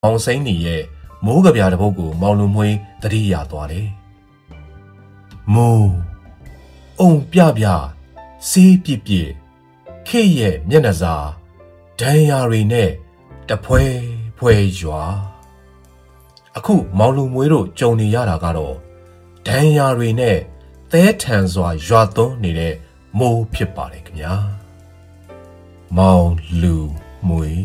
မောင်စိမ့်နေရဲ့မိုးကပြားတစ်ပုဒ်ကိုမောင်လူမွေးသတိရသွားတယ်။မိုးအုံပြပြဆေးပြစ်ပြစ်ခေရဲ့မျက်နှာစာဒဏ်ရာတွေနဲ့တဖွဲဖွဲရွာအခုမောင်လူမွေးတို့ကြုံနေရတာကတော့ဒဏ်ရာတွေနဲ့သဲထန်စွာရွာသွန်းနေတဲ့မိုးဖြစ်ပါတယ်ခင်ဗျာမောင်လူမွေး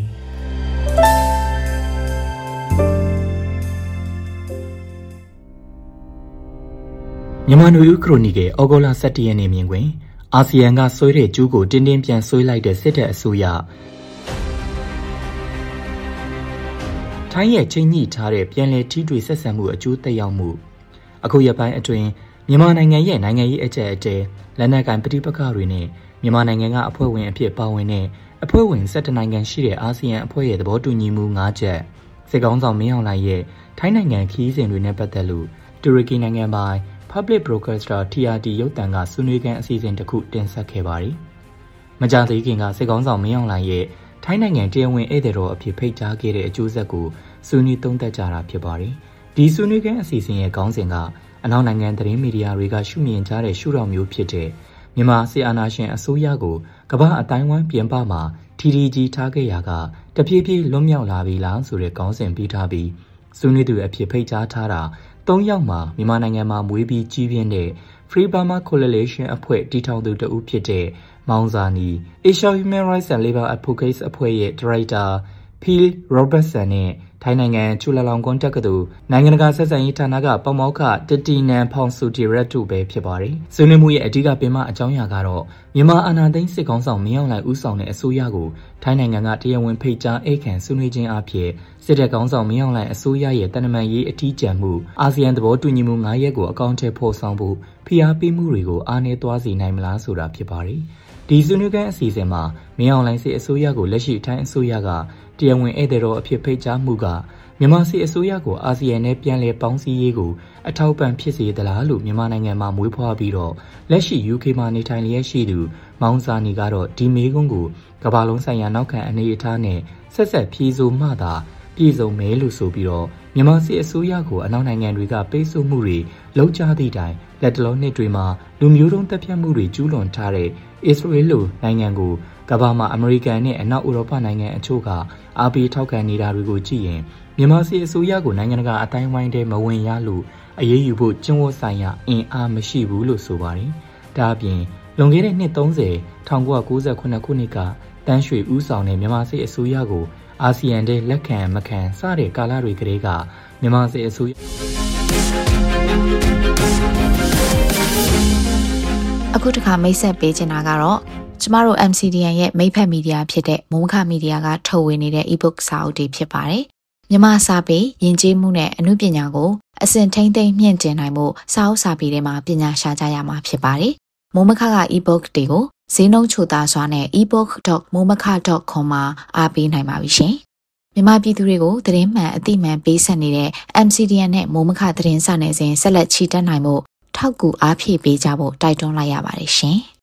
မြန်မာနွေဦးခရိုနီကယ်ဩဂုတ်လ17ရက်နေ့မြင်တွင်အာဆီယံကဆွဲတဲ့ကျူးကိုတင်းတင်းပြန်ဆွဲလိုက်တဲ့စစ်တပ်အစိုးရထိုင်းရဲ့ချိန်ညှိထားတဲ့ပြန်လည်ထိတွေ့ဆက်ဆံမှုအကျိုးသက်ရောက်မှုအခုရက်ပိုင်းအတွင်းမြန်မာနိုင်ငံရဲ့နိုင်ငံရေးအကြက်အတဲလက်နက်ကိုင်ပဋိပက္ခတွေနဲ့မြန်မာနိုင်ငံကအဖွဲ့ဝင်အဖြစ်ပါဝင်တဲ့အဖွဲ့ဝင်17နိုင်ငံရှိတဲ့အာဆီယံအဖွဲ့ရဲ့သဘောတူညီမှု9ချက်စစ်ကောင်ဆောင်မင်းအောင်လှိုင်ရဲ့ထိုင်းနိုင်ငံခီးစဉ်တွေနဲ့ပတ်သက်လို့တူရကီနိုင်ငံပိုင် Public Broadcaster TRT ရုပ်သံကဆွေးနွေးခန်းအစီအစဉ်တစ်ခုတင်ဆက်ခဲ့ပါတယ်။မကြာသေးခင်ကစစ်ကောင်ဆောင်မင်းအောင်လှိုင်ရဲ့ထိုင်းနိုင်ငံတရားဝင်ဧည့်သည်တော်အဖြစ်ဖိတ်ကြားခဲ့တဲ့အကျိုးဆက်ကိုဆွေးနွေးသုံးသပ်ကြတာဖြစ်ပါတယ်။ဒီဆွေးနွေးခန်းအစီအစဉ်ရဲ့ခေါင်းစဉ်ကအနောက်နိုင်ငံသတင်းမီဒီယာတွေကရှုမြင်ကြတဲ့ရှုထောင့်မျိုးဖြစ်တဲ့မြန်မာစစ်အာဏာရှင်အစိုးရကိုကမ္ဘာအတိုင်းဝိုင်းပြင်ပမှာထီကြီးထားခဲ့ရာကတပြေးပြေးလွတ်မြောက်လာပြီလားဆိုတဲ့ခေါင်းစဉ်ပေးထားပြီးဆွေးနွေးသူအဖြစ်ဖိတ်ကြားထားတာ3ယောက်မှာမြန်မာနိုင်ငံမှာမွေးပြီးကြီးပြင်းတဲ့ Free Burma Coalition အဖွဲ့တည်ထောင်သူတဦးဖြစ်တဲ့မောင်ဇာနီ Asia Human Rights and Labor Advocates အဖွဲ့ရဲ့ဒါရိုက်တာ Phil Robertson နဲ့ထိုင်းနိုင်ငံချူလာလောင်ကွန်တက္ကသိုလ်နိုင်ငံတကာဆက်ဆံရေးဌာနကပေါမောက္ခတတီနန်ဖောင်ဆူတီရက်တို့ပဲဖြစ်ပါတယ်။ဆွေးနွေးမှုရဲ့အဓိကပင်မအကြောင်းအရာကတော့မြန်မာအာဏာသိမ်းစစ်ကောင်ဆောင်မင်းအောင်လှိုင်ဦးဆောင်တဲ့အစိုးရကိုထိုင်းနိုင်ငံကတရားဝင်ဖိတ်ကြားဧကန်ဆွေးနွေးခြင်းအဖြစ်စစ်တပ်ကောင်ဆောင်မင်းအောင်လှိုင်အစိုးရရဲ့တန်တမာရေးအထီးကျန်မှုအာဆီယံသဘောတူညီမှု9ရပ်ကိုအကောင့်ထဲဖော်ဆောင်ဖို့ဖိအားပေးမှုတွေကိုအားနည်းသွားစေနိုင်မလားဆိုတာဖြစ်ပါတယ်။ဒီဆွေးနွေးခန်းအစီအစဉ်မှာမင်းအောင်လှိုင်စစ်အစိုးရကိုလက်ရှိထိုင်းအစိုးရကတရားဝင်ဧည့်သည်တော်အဖြစ်ဖိတ်ကြားမှုကမြန်မာစစ်အစိုးရကိုအာဆီယံနဲ့ပြန်လည်ပေါင်းစည်းရေးကိုအထောက်ပံ့ဖြစ်စေသလားလို့မြန်မာနိုင်ငံမှာမွေးဖွားပြီးတော့လက်ရှိ UK မှာနေထိုင်လျက်ရှိသူမောင်စာနီကတော့ဒီမေးခွန်းကိုကမ္ဘာလုံးဆိုင်ရာနောက်ခံအနေအထားနဲ့ဆက်ဆက်ဖြေဆိုမှသာပြည်စုံမဲလို့ဆိုပြီးတော့မြန်မာစစ်အစိုးရကိုအနောက်နိုင်ငံတွေကပိတ်ဆို့မှုတွေလုပ်ကြသည့်တိုင်လက်တလုံးနှစ်တွေမှာလူမျိုးတုံးတပ်ဖြတ်မှုတွေကျူးလွန်ထားတဲ့အစ္စရေးလိုနိုင်ငံကိုကမ္ဘာမှာအမေရိကန်နဲ့အနောက်ဥရောပနိုင်ငံအချို့ကအားပေးထောက်ခံနေတာတွေကိုကြည့်ရင်မြန်မာစစ်အစိုးရကိုနိုင်ငံတကာအတိုင်းဝိုင်းထဲမဝင်ရလို့အရေးယူဖို့ကျင့်ဝတ်ဆိုင်ရာအင်အားမရှိဘူးလို့ဆိုပါတယ်။ဒါအပြင်လွန်ခဲ့တဲ့နှစ်30 1998ခုနှစ်ကတန်းရွှေဦးဆောင်တဲ့မြန်မာစစ်အစိုးရကိုအာဆီယံတဲ့လက်ခံမခံစတဲ့ကာလတွေကတည်းကမြန်မာစစ်အစိုးရအခုတခါမိတ်ဆက်ပေးချင်တာကတော့ကျမတို့ MCDN ရဲ့မိတ်ဖက်မီဒီယာဖြစ်တဲ့မိုးမခမီဒီယာကထုတ်ဝေနေတဲ့ ebook စာအုပ်တွေဖြစ်ပါတယ်။မြန်မာစာပေယဉ်ကျေးမှုနဲ့အမှုပညာကိုအစဉ်ထိမ့်သိမ့်မြင့်တင်နိုင်မှုစာအုပ်စာပေတွေမှာပညာရှာကြရမှာဖြစ်ပါတယ်။မိုးမခက ebook တွေကိုဈေးနှုန်းချိုသာစွာနဲ့ ebook.momaka.com မှာအားပေးနိုင်ပါပြီရှင်။မြန်မာပြည်သူတွေကိုသတင်းမှန်အသိမှန်ပေးဆက်နေတဲ့ MCDN နဲ့မိုးမခသတင်းစာနယ်စဉ်ဆက်လက်ချီတက်နိုင်မှုထောက်ကူအားဖြည့်ပေးကြဖို့တိုက်တွန်းလိုက်ရပါတယ်ရှင်။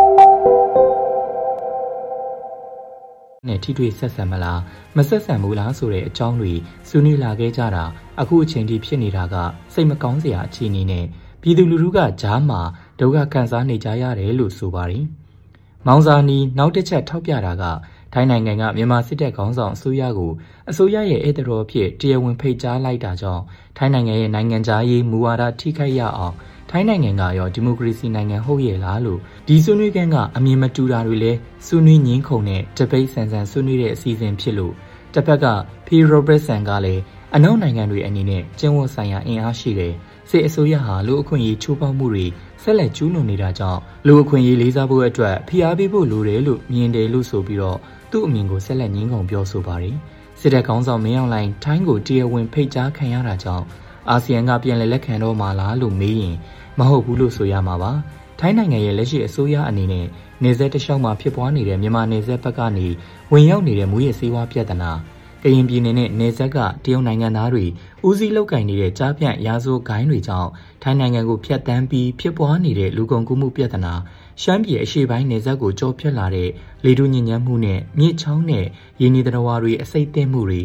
နဲ့ထိတွေ့ဆက်ဆံမလားမဆက်ဆံဘူးလားဆိုတဲ့အကြောင်းတွေဆွေးနွေးလာခဲ့ကြတာအခုအချိန်ထိဖြစ်နေတာကစိတ်မကောင်းစရာအခြေအနေနဲ့ပြည်သူလူထုကကြားမှာဒုက္ခခံစားနေကြရတယ်လို့ဆိုပါတယ်။မောင်စာနီနောက်တစ်ချက်ထောက်ပြတာကထိုင်းနိုင်ငံကမြန်မာစစ်တပ်ခေါင်းဆောင်အစိုးရကိုအစိုးရရဲ့ဧည့်သည်တော်အဖြစ်တရားဝင်ဖိတ်ကြားလိုက်တာကြောင့်ထိုင်းနိုင်ငံရဲ့နိုင်ငံခြားရေးမူဝါဒထိခိုက်ရအောင်ထိုင်းနိုင်ငံကရောဒီမိုကရေစီနိုင်ငံဟုတ်ရဲ့လားလို့ဒီဆွေးနွေးခန်းကအမြင်မတူတာတွေလဲဆွေးနွေးငင်းခုန်တဲ့တပိတ်ဆန်ဆန်ဆွေးနွေးတဲ့အစီအစဉ်ဖြစ်လို့တစ်ဖက်က Phil Robertson ကလည်းအနောက်နိုင်ငံတွေအနေနဲ့ကျင့်ဝတ်ဆိုင်ရာအင်အားရှိတယ်စစ်အစိုးရဟာလူအခွင့်အရေးချိုးဖောက်မှုတွေဆက်လက်ကျူးလွန်နေတာကြောင့်လူအခွင့်အရေးလေးစားဖို့အတွက်ဖိအားပေးဖို့လိုတယ်လို့မြင်တယ်လို့ဆိုပြီးတော့သူ့အမြင်ကိုဆက်လက်ငင်းခုန်ပြောဆိုပါတယ်စစ်တပ်ကောင်ဆောင်မင်းအောင်လှိုင်ထိုင်းကိုတရားဝင်ဖိတ်ကြားခံရတာကြောင့်အာဆီယံကပြန်လည်လက်ခံတော့မှာလားလို့မေးရင်မဟုတ်ဘူးလို့ဆိုရမှာပါထိုင်းနိုင်ငံရဲ့လက်ရှိအစိုးရအနေနဲ့နေဆက်တလျှောက်မှာဖြစ်ပွားနေတဲ့မြန်မာနေဆက်ဘက်ကနေဝင်ရောက်နေတဲ့မူရစေဝါပြဿနာကရင်ပြည်နယ်နဲ့နေဆက်ကတရုတ်နိုင်ငံသားတွေဦးစီးလောက်ကင်နေတဲ့ကြားပြန့်ရာဇဝတ်ဂိုင်းတွေကြောင့်ထိုင်းနိုင်ငံကိုဖျက်ဆီးပြီးဖြစ်ပွားနေတဲ့လူကုန်ကူးမှုပြဿနာရှမ်းပြည်အရှေ့ပိုင်းနေဆက်ကိုကြောဖြတ်လာတဲ့လေထုညစ်ညမ်းမှုနဲ့မြစ်ချောင်းနဲ့ရင်းနှီးသတ္တဝါတွေအစိမ့်သိမ်းမှုတွေ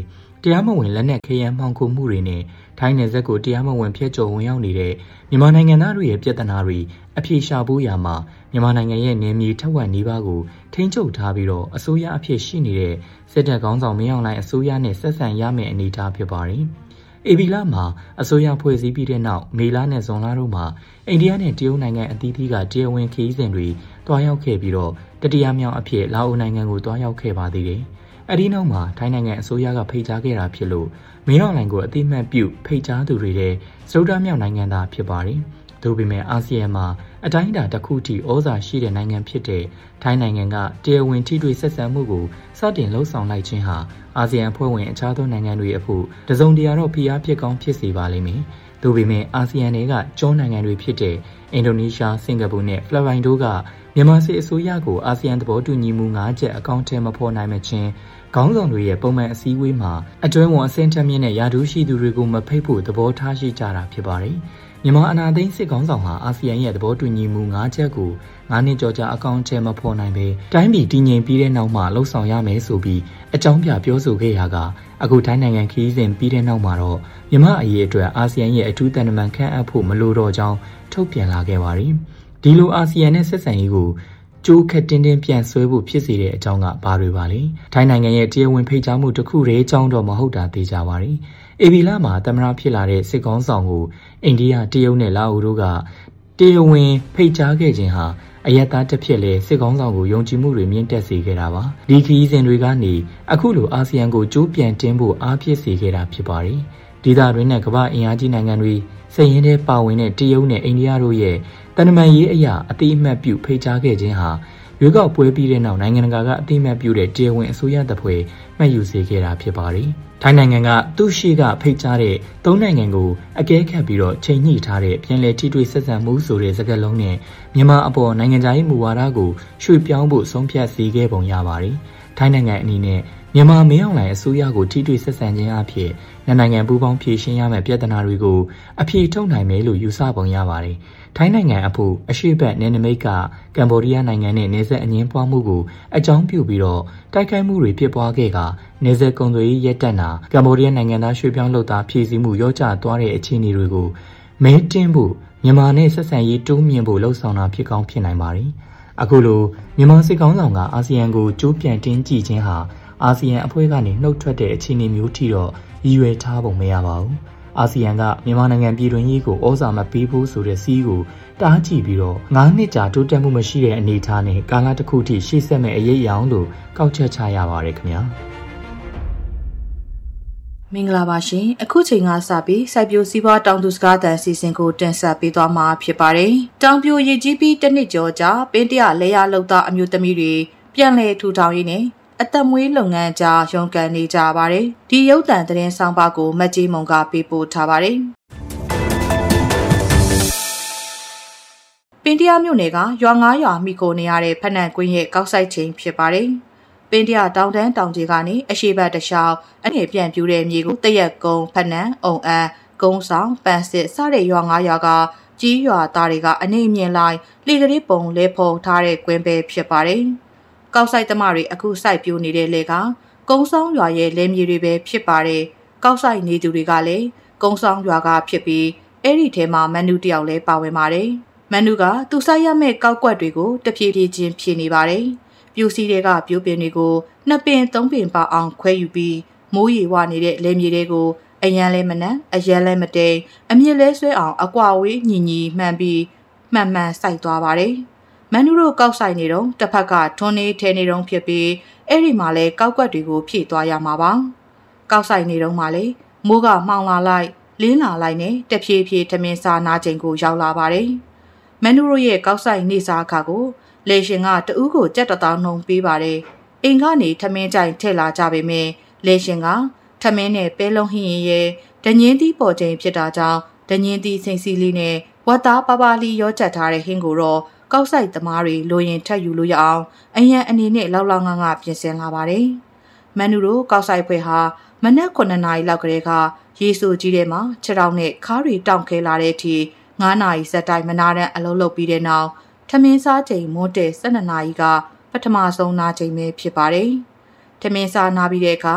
တရားမဝင်လက်နက်ခဲယမ်းမှောင်ခိုမှုတွေနဲ့ထိုင်းနယ်စပ်ကိုတရားမဝင်ဖျက်ကျော်ဝင်ရောက်နေတဲ့မြန်မာနိုင်ငံသားတွေရဲ့ပြဿနာတွေအပြေရှာဖို့ရာမှာမြန်မာနိုင်ငံရဲ့နယ်မြေထက်ဝက်နီးပါးကိုထိန်းချုပ်ထားပြီးတော့အစိုးရအဖြစ်ရှိနေတဲ့စစ်တပ်ခေါင်းဆောင်မင်းအောင်လှိုင်အစိုးရနဲ့ဆက်ဆံရမယ့်အနေအထားဖြစ်ပါတယ်။အေဘီလာမှာအစိုးရဖွဲ့စည်းပြီးတဲ့နောက်မေလနဲ့ဇွန်လတို့မှာအိန္ဒိယနဲ့တရုတ်နိုင်ငံအသီးသီးကတရားဝင်ခရီးစဉ်တွေတွားရောက်ခဲ့ပြီးတော့တတိယမြောက်အဖြစ်လာအိုနိုင်ငံကိုတွားရောက်ခဲ့ပါသေးတယ်။အဲဒီနောက်မှာထိုင်းနိုင်ငံအစိုးရကဖိတ်ကြားခဲ့တာဖြစ်လို့မင်းအောင်လှိုင်ကိုအသိမှတ်ပြုဖိတ်ကြားသူတွေတဲ့စတုတ္ထမြောက်နိုင်ငံသားဖြစ်ပါတယ်။ဒါပေမဲ့အာဆီယံမှာအတိုင်းအတာတစ်ခုထိဩဇာရှိတဲ့နိုင်ငံဖြစ်တဲ့ထိုင်းနိုင်ငံကတရားဝင်ထိတွေ့ဆက်ဆံမှုကိုစတင်လှုပ်ဆောင်လိုက်ခြင်းဟာအာဆီယံအဖွဲ့ဝင်အခြားသောနိုင်ငံတွေအဖို့တစုံတရာတော့ဖိအားဖြစ်ကောင်းဖြစ်စေပါလိမ့်မယ်။ဒါပေမဲ့အာဆီယံတွေကကျွန်းနိုင်ငံတွေဖြစ်တဲ့အင်ဒိုနီးရှား၊စင်ကာပူနဲ့ဖိလစ်ပိုင်တို့ကမြန်မာစစ်အစိုးရကိုအာဆီယံသဘောတူညီမှု၅ချက်အကောင့်ထဲမဖော်နိုင်မချင်းခေါင်းဆောင်တွေရဲ့ပုံမှန်အစည်းအဝေးမှာအတွင်းဝန်အဆင့်ထက်မြင့်တဲ့ယာဒူးရှိသူတွေကိုမဖိတ်ဖို့သဘောထားရှိကြတာဖြစ်ပါတယ်။မြန်မာအာဏာသိမ်းစစ်ခေါင်းဆောင်ဟာအာဆီယံရဲ့သဘောတူညီမှု၅ချက်ကို9နှစ်ကျော်ကြာအကောင့်ထဲမဖော်နိုင်ပဲတိုင်းပြည်တည်ငြိမ်ပြီးတဲ့နောက်မှလှုပ်ဆောင်ရမယ်ဆိုပြီးအကြောင်းပြပြောဆိုခဲ့ရာကအခုထိုင်းနိုင်ငံခရီးစဉ်ပြီးတဲ့နောက်မှာတော့မြန်မာအရေးအတွက်အာဆီယံရဲ့အထူးတန်တမန်ခန့်အပ်ဖို့မလိုတော့ကြောင်းထုတ်ပြန်လာခဲ့ပါတယ်။ဒီလိုအာဆီယံနဲ့ဆက်ဆံရေးကိုကျိုးခက်တင်းတင်းပြန်ဆွဲဖို့ဖြစ်စေတဲ့အကြောင်းကဘာတွေပါလဲ။ထိုင်းနိုင်ငံရဲ့တရားဝင်ဖိတ်ကြားမှုတစ်ခုတည်းအကြောင်းတော့မဟုတ်တာသိကြပါရီ။အေဘီလာမှာသမ္မတဖြစ်လာတဲ့စစ်ကောင်းဆောင်ကိုအိန္ဒိယ၊တရုတ်နဲ့လာအိုတို့ကတရားဝင်ဖိတ်ကြားခဲ့ခြင်းဟာအယက်သားတစ်ဖြစ်လဲစစ်ကောင်းဆောင်ကိုယုံကြည်မှုတွေမြင့်တက်စေခဲ့တာပါ။ဒီခရီးစဉ်တွေကနေအခုလိုအာဆီယံကိုကျိုးပြန်တင်းဖို့အားဖြစ်စေခဲ့တာဖြစ်ပါတယ်။ဒေသတွင်းနဲ့ကမ္ဘာအင်အားကြီးနိုင်ငံတွေစိတ်ရင်းထဲပါဝင်တဲ့တရုတ်နဲ့အိန္ဒိယတို့ရဲ့တန်တမန်ရေးအရာအတိအမှတ်ပြုဖိတ်ကြားခဲ့ခြင်းဟာရွေးကောက်ပွဲပြီးတဲ့နောက်နိုင်ငံတကာကအတိအမှတ်ပြုတဲ့တရားဝင်အစိုးရတပ်ဖွဲ့မှတ်ယူစေခဲ့တာဖြစ်ပါတယ်။ထိုင်းနိုင်ငံကသူ့ရှိကဖိတ်ကြားတဲ့၃နိုင်ငံကိုအကဲခတ်ပြီးတော့ချိန်ညှိထားတဲ့ပြန်လည်ထိတွေ့ဆက်ဆံမှုဆိုတဲ့စကားလုံးနဲ့မြန်မာအပေါ်နိုင်ငံခြားရေးမူဝါဒကိုရွှေ့ပြောင်းဖို့ဆုံးဖြတ်စေခဲ့ပုံရပါတယ်။ထိုင်းနိုင်ငံအနေနဲ့မြန်မာမင်းအောင်လှိုင်အစိုးရကိုထိတွေ့ဆက်ဆံခြင်းအဖြစ်နိုင်ငံပူးပေါင်းဖြေရှင်းရမယ့်ပြဿနာတွေကိုအပြေထုတ်နိုင်မယ်လို့ယူဆပုံရပါတယ်။ထိုင်းနိုင်ငံအဖို့အရှေ့ဘက်နယ်နိမိတ်ကကမ္ဘောဒီးယားနိုင်ငံနဲ့နယ်စပ်အငင်းပွားမှုကိုအကြောင်းပြုပြီးတော့တိုက်ခိုက်မှုတွေဖြစ်ပွားခဲ့ကနယ်စပ်ကုန်သွယ်ရေးရပ်တန့်တာကမ္ဘောဒီးယားနိုင်ငံသားရွှေ့ပြောင်းလုပ်သားဖြည့်ဆည်းမှုရောကျသွားတဲ့အခြေအနေတွေကိုမဲတင်းဖို့မြန်မာနဲ့ဆက်ဆံရေးတိုးမြှင့်ဖို့လှုံ့ဆော်တာဖြစ်ကောင်းဖြစ်နိုင်ပါတယ်။အခုလိုမြန်မာစစ်ကောင်ဆောင်ကအာဆီယံကိုကြိုးပြန်တင်းကြည့်ခြင်းဟာအာဆီယံအဖွဲ့ကနေနှုတ်ထွက်တဲ့အခြေအနေမျိုးထိတော့ရည်ရွယ်ထားပုံမရပါဘူး။အာဆီယံကမြန်မာနိုင်ငံပြည်တွင်းရေးကိုဩဇာမပေးဖို့ဆိုတဲ့စီးကိုတားကြည့်ပြီးတော့9နှစ်ကြာတိုးတက်မှုမရှိတဲ့အနေအထားနဲ့ကာလတစ်ခုထိရှေ့ဆက်မဲ့အရေးအယောင်လို့ကောက်ချက်ချရပါတယ်ခင်ဗျာ။မင်္ဂလာပါရှင်အခုချိန်ကစပြီးစိုက်ပျိုးစည်းပွားတောင်သူစကားသံစီစဉ်ကိုတင်ဆက်ပေးသွားမှာဖြစ်ပါတယ်။တောင်ပြိုရည်ကြီးပြီးတစ်နှစ်ကျော်ကြာပင်းတရလဲရလောက်သားအမျိုးသမီးတွေပြန်လည်ထူထောင်ရင်းနဲ့အသက်မွေးလုပ်ငန်းကြားရုန်းကန်နေကြပါတယ်။ဒီရုပ်သံသတင်းဆောင်ပါကိုမတ်ကြီးမုံကပေးပို့ထားပါတယ်။ပင်းတရမြို့နယ်ကရွာ9ရွာမိကိုနေရတဲ့ဖနန်ကွင်းရဲ့ကောက်ဆိုင်ချင်းဖြစ်ပါတယ်။ပင်းတရတောင်တန်းတောင်ကြီးကနေအရှိဘတ်တလျှောက်အငယ်ပြန်ပြူတဲ့မြေကိုတရက်ကုန်းဖနန်အုံအန်းကုန်းဆောင်ပန်းစစ်စတဲ့ရွာ9ရွာကကြီးရွာသားတွေကအနေမြင်လိုက်လေကလေးပုံလဲဖော်ထားတဲ့ကွင်းပဲဖြစ်ပါတယ်။ကောက်ဆိုင်သမားတွေအခုစိုက်ပြိုးနေတဲ့လေကကုန်းဆောင်ရွာရဲ့လဲမြေတွေပဲဖြစ်ပါတယ်။ကောက်ဆိုင်နေသူတွေကလည်းကုန်းဆောင်ရွာကဖြစ်ပြီးအဲ့ဒီထဲမှာမန်နူတယောက်လည်းပါဝင်ပါတယ်။မန်နူကသူစိုက်ရမယ့်ကောက်ကွက်တွေကိုတဖြည်းဖြည်းချင်းဖြည့်နေပါတယ်။ပြူစီတွေကပြိုးပင်တွေကို2ပင်3ပင်ပါအောင်ခွဲယူပြီးမိုးရေဝနေတဲ့လဲမြေတွေကိုအရန်လဲမနက်အရန်လဲမတိန်အမြင့်လဲဆွဲအောင်အကွာဝေးညီညီမှန်ပြီးမှန်မှန်စိုက်သွားပါတယ်။မန်နူတို့ကောက်ဆိုင်နေတော့တစ်ဖက်ကထွန်းနေထဲနေတော့ဖြစ်ပြီးအဲ့ဒီမှာလဲကောက်ကွက်တွေကိုဖြည့်သွားရမှာပါ။ကောက်ဆိုင်နေတော့မှလဲမိုးကမှောင်လာလိုက်လင်းလာလိုက်နဲ့တဖြည်းဖြည်းထမင်းစားနာချိန်ကိုရောက်လာပါတယ်။မန်နူတို့ရဲ့ကောက်ဆိုင်နေစားခါကိုလေရှင်ကတဦးကိုကြက်တသောင်းနှုံပေးပါတယ်။အိမ်ကနေထမင်းကြိုင်ထည့်လာကြပေမဲ့လေရှင်ကထမင်းနဲ့ပဲလုံးဟင်းရင်ရဲ့ဒညင်းသီးပေါ်ချိန်ဖြစ်တာကြောင့်ဒညင်းသီးစိမ့်စီလေးနဲ့ဝတ်သားပါပါလီရောချက်ထားတဲ့ဟင်းကိုတော့ကောက်ဆိုင်သမားတွေလိုရင်ထပ်ယူလို့ရအောင်အရန်အနေနဲ့လောက်လောက်ငါငါပြင်ဆင်လာပါတယ်။မန်နူတို့ကောက်ဆိုင်ဖွဲ့ဟာမနက်9နာရီလောက်ကလေးကရေဆိုကြီးထဲမှာခြေထောက်နဲ့ခါးတွေတောင့်ခဲလာတဲ့အထိ9နာရီစက်တိုင်းမနာတဲ့အလုပ်လုပ်ပြီးတဲ့နောက်ထမင်းစားချိန်မွန်းတဲ့12နာရီကပထမဆုံးနာချိန်ပဲဖြစ်ပါတယ်။ထမင်းစားနာပြီးတဲ့အခါ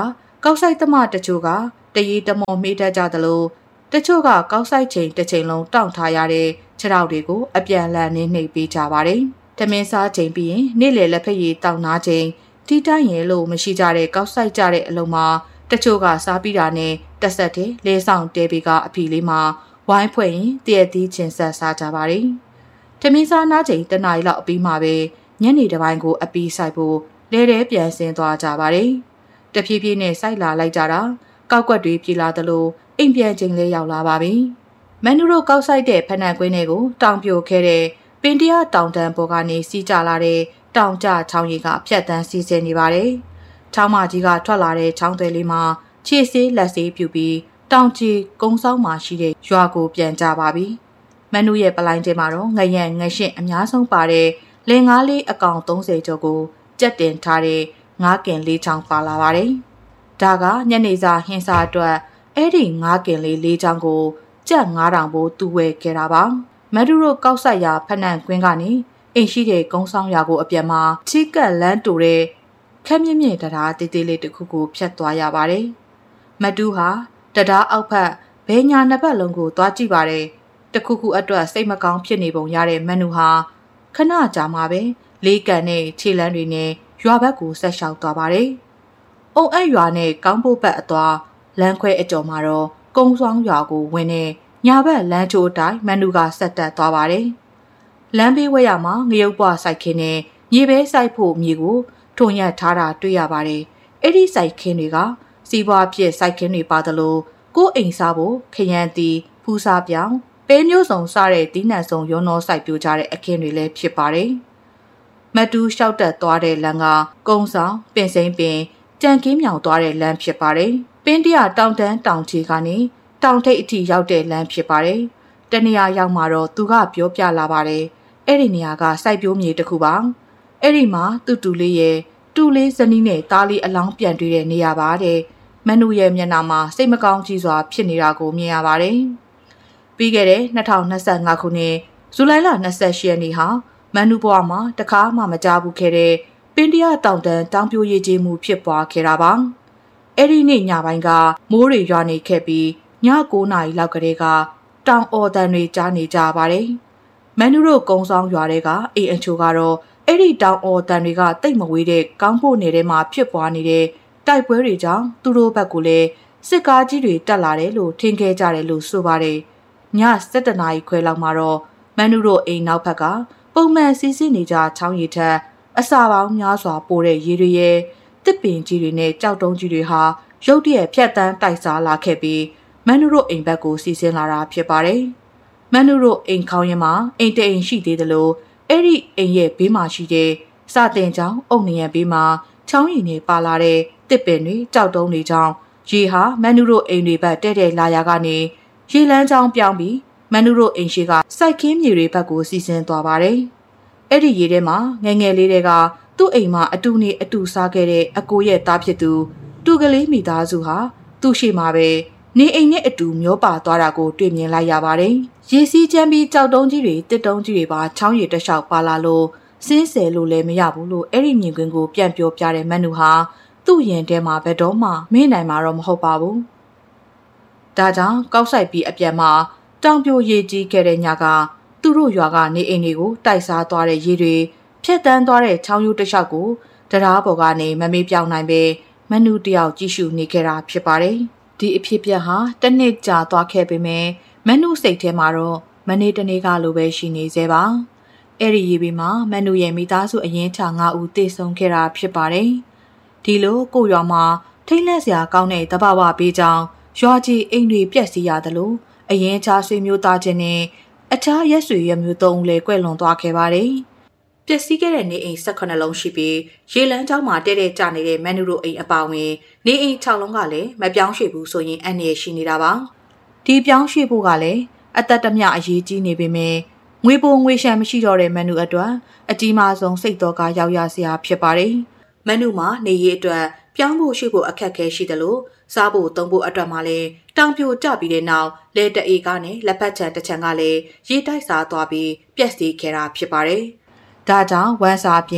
ကောက်ဆိုင်သမားတချို့ကတရီတမော်မေးတတ်ကြသလိုတချို့ကကောက်ဆိုင်ချိန်တစ်ချိန်လုံးတောင့်ထားရတဲ့ခြေထောက်တွေကိုအပြန်လန်နှိပ်ပေးကြပါတယ်။ထမင်းစားချိန်ပြီးရင်နေ့လယ်လက်ဖက်ရည်တောက်နာချိန်တီးတိုင်းရဲလို့မရှိကြတဲ့ကောက်ဆိုင်ကြတဲ့အလုံးမှာတချို့ကစားပြီးတာနဲ့တက်ဆက်တဲ့လဲဆောင်တဲပေကအဖီလေးမှာဝိုင်းဖွဲ့ရင်တည့်သီးချင်းဆက်စားကြပါတယ်။ထမင်းစားနာချိန်တနားရီလောက်အပြီးမှပဲညနေတစ်ပိုင်းကိုအပီးဆိုင်ဖို့လဲတဲပြန်ဆင်းသွားကြပါတယ်။တဖြည်းဖြည်းနဲ့စိုက်လာလိုက်ကြတာကောက်ကွက်တွေပြေလာသလိုအိမ်ပြန်ချိန်လေးရောက်လာပါပြီ။မန်နူတို့ကောက်ဆိုင်တဲ့ဖနက်ကွင်းတွေကိုတောင်ပြိုခဲ့တဲ့ပင်တရားတောင်တန်းပေါ်ကနေစီးကြလာတဲ့တောင်ကျချောင်းရီကဖြတ်တန်းစီးဆင်းနေပါတယ်။ချောင်းမကြီးကထွက်လာတဲ့ချောင်းသွဲလေးမှာခြေဆေးလက်ဆေးပြုပြီးတောင်ကြီးကုန်းဆောင်မှာရှိတဲ့ရွာကိုပြန်ကြပါပြီ။မန်နူရဲ့ပလိုင်းထဲမှာတော့ငရက်ငရှင်းအများဆုံးပါတဲ့လင်ငါးလေးအကောင်30ကျော်ကိုကြက်တင်ထားတဲ့ငါးကင်လေးချောင်းပါလာပါတယ်။ဒါကညနေစာဟင်းစာအတွက်အဲ့ဒီငါးကင်လေးလေးချောင်းကိုကြက်9000ဘိုးတူဝဲခဲ့တာပါ။မန်နူတို့ကောက်ဆိုင်ရာဖနန့်ကွင်းကနေအိမ်ရှိတဲ့ကုန်းဆောင်ရွာကိုအပြန်မှာချီကက်လန်းတူတဲ့ခက်မြင့်မြင့်တရားတေးသေးလေးတစ်ခုကိုဖြတ်သွားရပါတယ်။မတူးဟာတရားအောက်ဖက်ဘဲညာနှစ်ဖက်လုံးကိုသွားကြည့်ပါတယ်။တခုခုအတွက်စိတ်မကောင်းဖြစ်နေပုံရတဲ့မန်နူဟာခဏကြာမှပဲလေးကန်နဲ့ခြေလန်းတွေနဲ့ရွာဘက်ကိုဆက်လျှောက်သွားပါတယ်။အုံအပ်ရွာနဲ့ကောင်းဖို့ဘက်အသွားလမ်းခွဲအကျော်မှာတော့ကုန်းဆောင်ရွာကိုဝင်နေညာဘက်လမ်းချိုးတိုင်းမန်နူကဆက်တက်သွားပါတယ်။လမ်းဘေးဝဲရမှာငရုတ်ပွားစိုက်ခင်းနဲ့မြေပဲစိုက်ဖို့မြေကိုထုံရက်ထားတာတွေ့ရပါတယ်။အဲ့ဒီစိုက်ခင်းတွေကစီးပွားဖြစ်စိုက်ခင်းတွေပါသလိုကိုယ်အိမ်စားဖို့ခရမ်းတီဖူးစားပြောင်းပဲမျိုးစုံစားတဲ့တီးနှံစုံရုံတော်စိုက်ပြိုကြတဲ့အခင်းတွေလည်းဖြစ်ပါတယ်။မတူးလျှောက်တက်သွားတဲ့လမ်းကကုန်းဆောင်ပင်စိမ့်ပင်ကြံကင်းမြောင်သွားတဲ့လမ်းဖြစ်ပါတယ်။ပင်းတရတောင်တန်းတောင်ချီကနေတောင်ထိပ်အထိရောက်တဲ့လမ်းဖြစ်ပါတယ်။တနေရာရောက်မှာတော့သူကပြောပြလာပါတယ်။အဲ့ဒီနေရာကစိုက်ပျိုးမြေတစ်ခုပါ။အဲ့ဒီမှာတူလေးရဲ့တူလေးဇနီးနဲ့သားလေးအလောင်းပြန်တွေ့တဲ့နေရာပါတဲ့။မန်နူရဲ့မျက်နှာမှာစိတ်မကောင်းကြီးစွာဖြစ်နေတာကိုမြင်ရပါတယ်။ပြီးခဲ့တဲ့2025ခုနှစ်ဇူလိုင်လ28ရက်နေ့ဟာမန်နူဘွားမှာတခါမှမကြားဘူးခဲ့တဲ့ပင်တရတောင်တန်းတောင်ပြိုရည်ကြီးမှုဖြစ်ပွားခဲ့တာပါ။အဲ့ဒီနေ့ညပိုင်းကမိုးတွေရွာနေခဲ့ပြီးည9နာရီလောက်ကတည်းကတောင်အော်တန်တွေကြားနေကြပါတယ်။မန်နူတို့ကုန်းဆောင်ရွာတွေကအိမ်အချို့ကတော့အဲ့ဒီတောင်အော်တန်တွေကတိတ်မဝေးတဲ့ကောင်းဖို့နယ်ထဲမှာဖြစ်ပွားနေတဲ့တိုက်ပွဲတွေကြောင့်သူတို့ဘက်ကလည်းစစ်ကားကြီးတွေတက်လာတယ်လို့ထင်ခဲ့ကြတယ်လို့ဆိုပါတယ်။ည7:00နာရီခွဲလောက်မှာတော့မန်နူတို့အိမ်နောက်ဘက်ကပုံမှန်စီးဆင်းနေကြချောင်းရည်ထက်အစာပေါင်းများစွာပိုတဲ့ရေတွေရဲ့တစ်ပင်ကြီးတွေနဲ့ကြောက်တုံးကြီးတွေဟာရုတ်တရက်ဖြတ်တန်းတိုက်စားလာခဲ့ပြီးမန်နူတို့အိမ်ဘက်ကိုစီးဆင်းလာတာဖြစ်ပါတယ်။မန်နူတို့အိမ်ခေါင်းရင်းမှာအိမ်တအိမ်ရှိသေးတယ်လို့အဲ့ဒီအိမ်ရဲ့ဘေးမှာရှိတဲ့စာတင်ချောင်းအုတ်နေရဘေးမှာချောင်းရည်နဲ့ပါလာတဲ့တစ်ပင်တွေကြောက်တုံးတွေကြောင့်ရေဟာမန်နူတို့အိမ်တွေဘက်တဲ့လာရာကနေရေလန်းချောင်းပြောင်းပြီးမန်နူတို့အိမ်ရှိကစိုက်ခင်းမြေတွေဘက်ကိုစီးဆင်းသွားပါတယ်။အဲ့ဒီရေထဲမှာငယ်ငယ်လေးတွေကသူ့အိမ်မှာအတူနေအတူစားခဲ့တဲ့အကိုရဲ့သားဖြစ်သူတူကလေးမိသားစုဟာသူ့ရှိမှာပဲနေအိမ်နဲ့အတူမျောပါသွားတာကိုတွေ့မြင်လိုက်ရပါတယ်။ရေစီးချမ်းပြီးကြောက်တုံးကြီးတွေတစ်တုံးကြီးတွေပါချောင်းရည်တစ်လျှောက်ပါလာလို့စင်းဆယ်လို့လည်းမရဘူးလို့အဲ့ဒီမြင်ကွင်းကိုပြန်ပြောပြတဲ့မန်နူဟာသူ့ရင်ထဲမှာဘယ်တော့မှမင်းနိုင်မှာတော့မဟုတ်ပါဘူး။ဒါကြောင့်ကောက်ဆိုင်ပြီးအပြန်မှာတောင်ပြိုရေကြီးခဲ့တဲ့ညကသူတို့ရွာကနေအိမ်တွေကိုတိုက်စားသွားတဲ့ရေတွေဖြတ်တန်းသွားတဲ့ချောင်းရိုးတစ်လျှောက်ကိုတရားပေါ်ကနေမမေးပြောင်းနိုင်ပဲမန်နူတယောက်ကြည့်ရှုနေခဲ့တာဖြစ်ပါတယ်။ဒီအဖြစ်ပြက်ဟာတစ်နှစ်ကြာသွားခဲ့ပေမဲ့မန်နူစိတ်ထဲမှာတော့မနေ့တနေ့ကလိုပဲရှိနေသေးပါ။အဲ့ဒီရေဘေးမှာမန်နူရဲ့မိသားစုအရင်ချ9ဦးတေဆုံးခဲ့တာဖြစ်ပါတယ်။ဒီလိုကိုရွာမှာထိတ်လန့်စရာကောင်းတဲ့တဘာဝပေးကြောင်းရွာကြီးအိမ်တွေပြက်စီးရတယ်လို့အရင်ချဆွေမျိုးသားချင်းနဲ့အခြားရက်ဆွေရမျိုး3ဦးလည်းကွဲလွန်သွားခဲ့ပါတယ်။ပျက်စီးခဲ့တဲ့နေအိမ်18လုံးရှိပြီးရေလန်းကျောင်းမှာတဲတဲကျနေတဲ့မန်နူတို့အိမ်အပါဝင်နေအိမ်6လုံးကလည်းမပြောင်းရွှေ့ဘူးဆိုရင်အန္တရာယ်ရှိနေတာပါ။ဒီပြောင်းရွှေ့ဖို့ကလည်းအသက်တမျှအရေးကြီးနေပေမဲ့ငွေပိုငွေရှမ်းမရှိတော့တဲ့မန်နူအတွက်အကြီးမားဆုံးစိတ်တော်ကရောက်ရစရာဖြစ်ပါတယ်။မန်နူမှာနေရေးအတွက်ပြောင်းဖို့ရွှေ့ဖို့အခက်အခဲရှိတယ်လို့စားဖို့သုံးဖို့အတွက်မှလည်းတောင်ပြိုကျပြီးတဲ့နောက်လက်တအေကနဲ့လက်ပတ်ချံတစ်ချံကလည်းရေတိုက်စားသွားပြီးပြက်စီးခဲ့တာဖြစ်ပါတယ်။ဒါကြောင့်ဝမ်းစာပြင်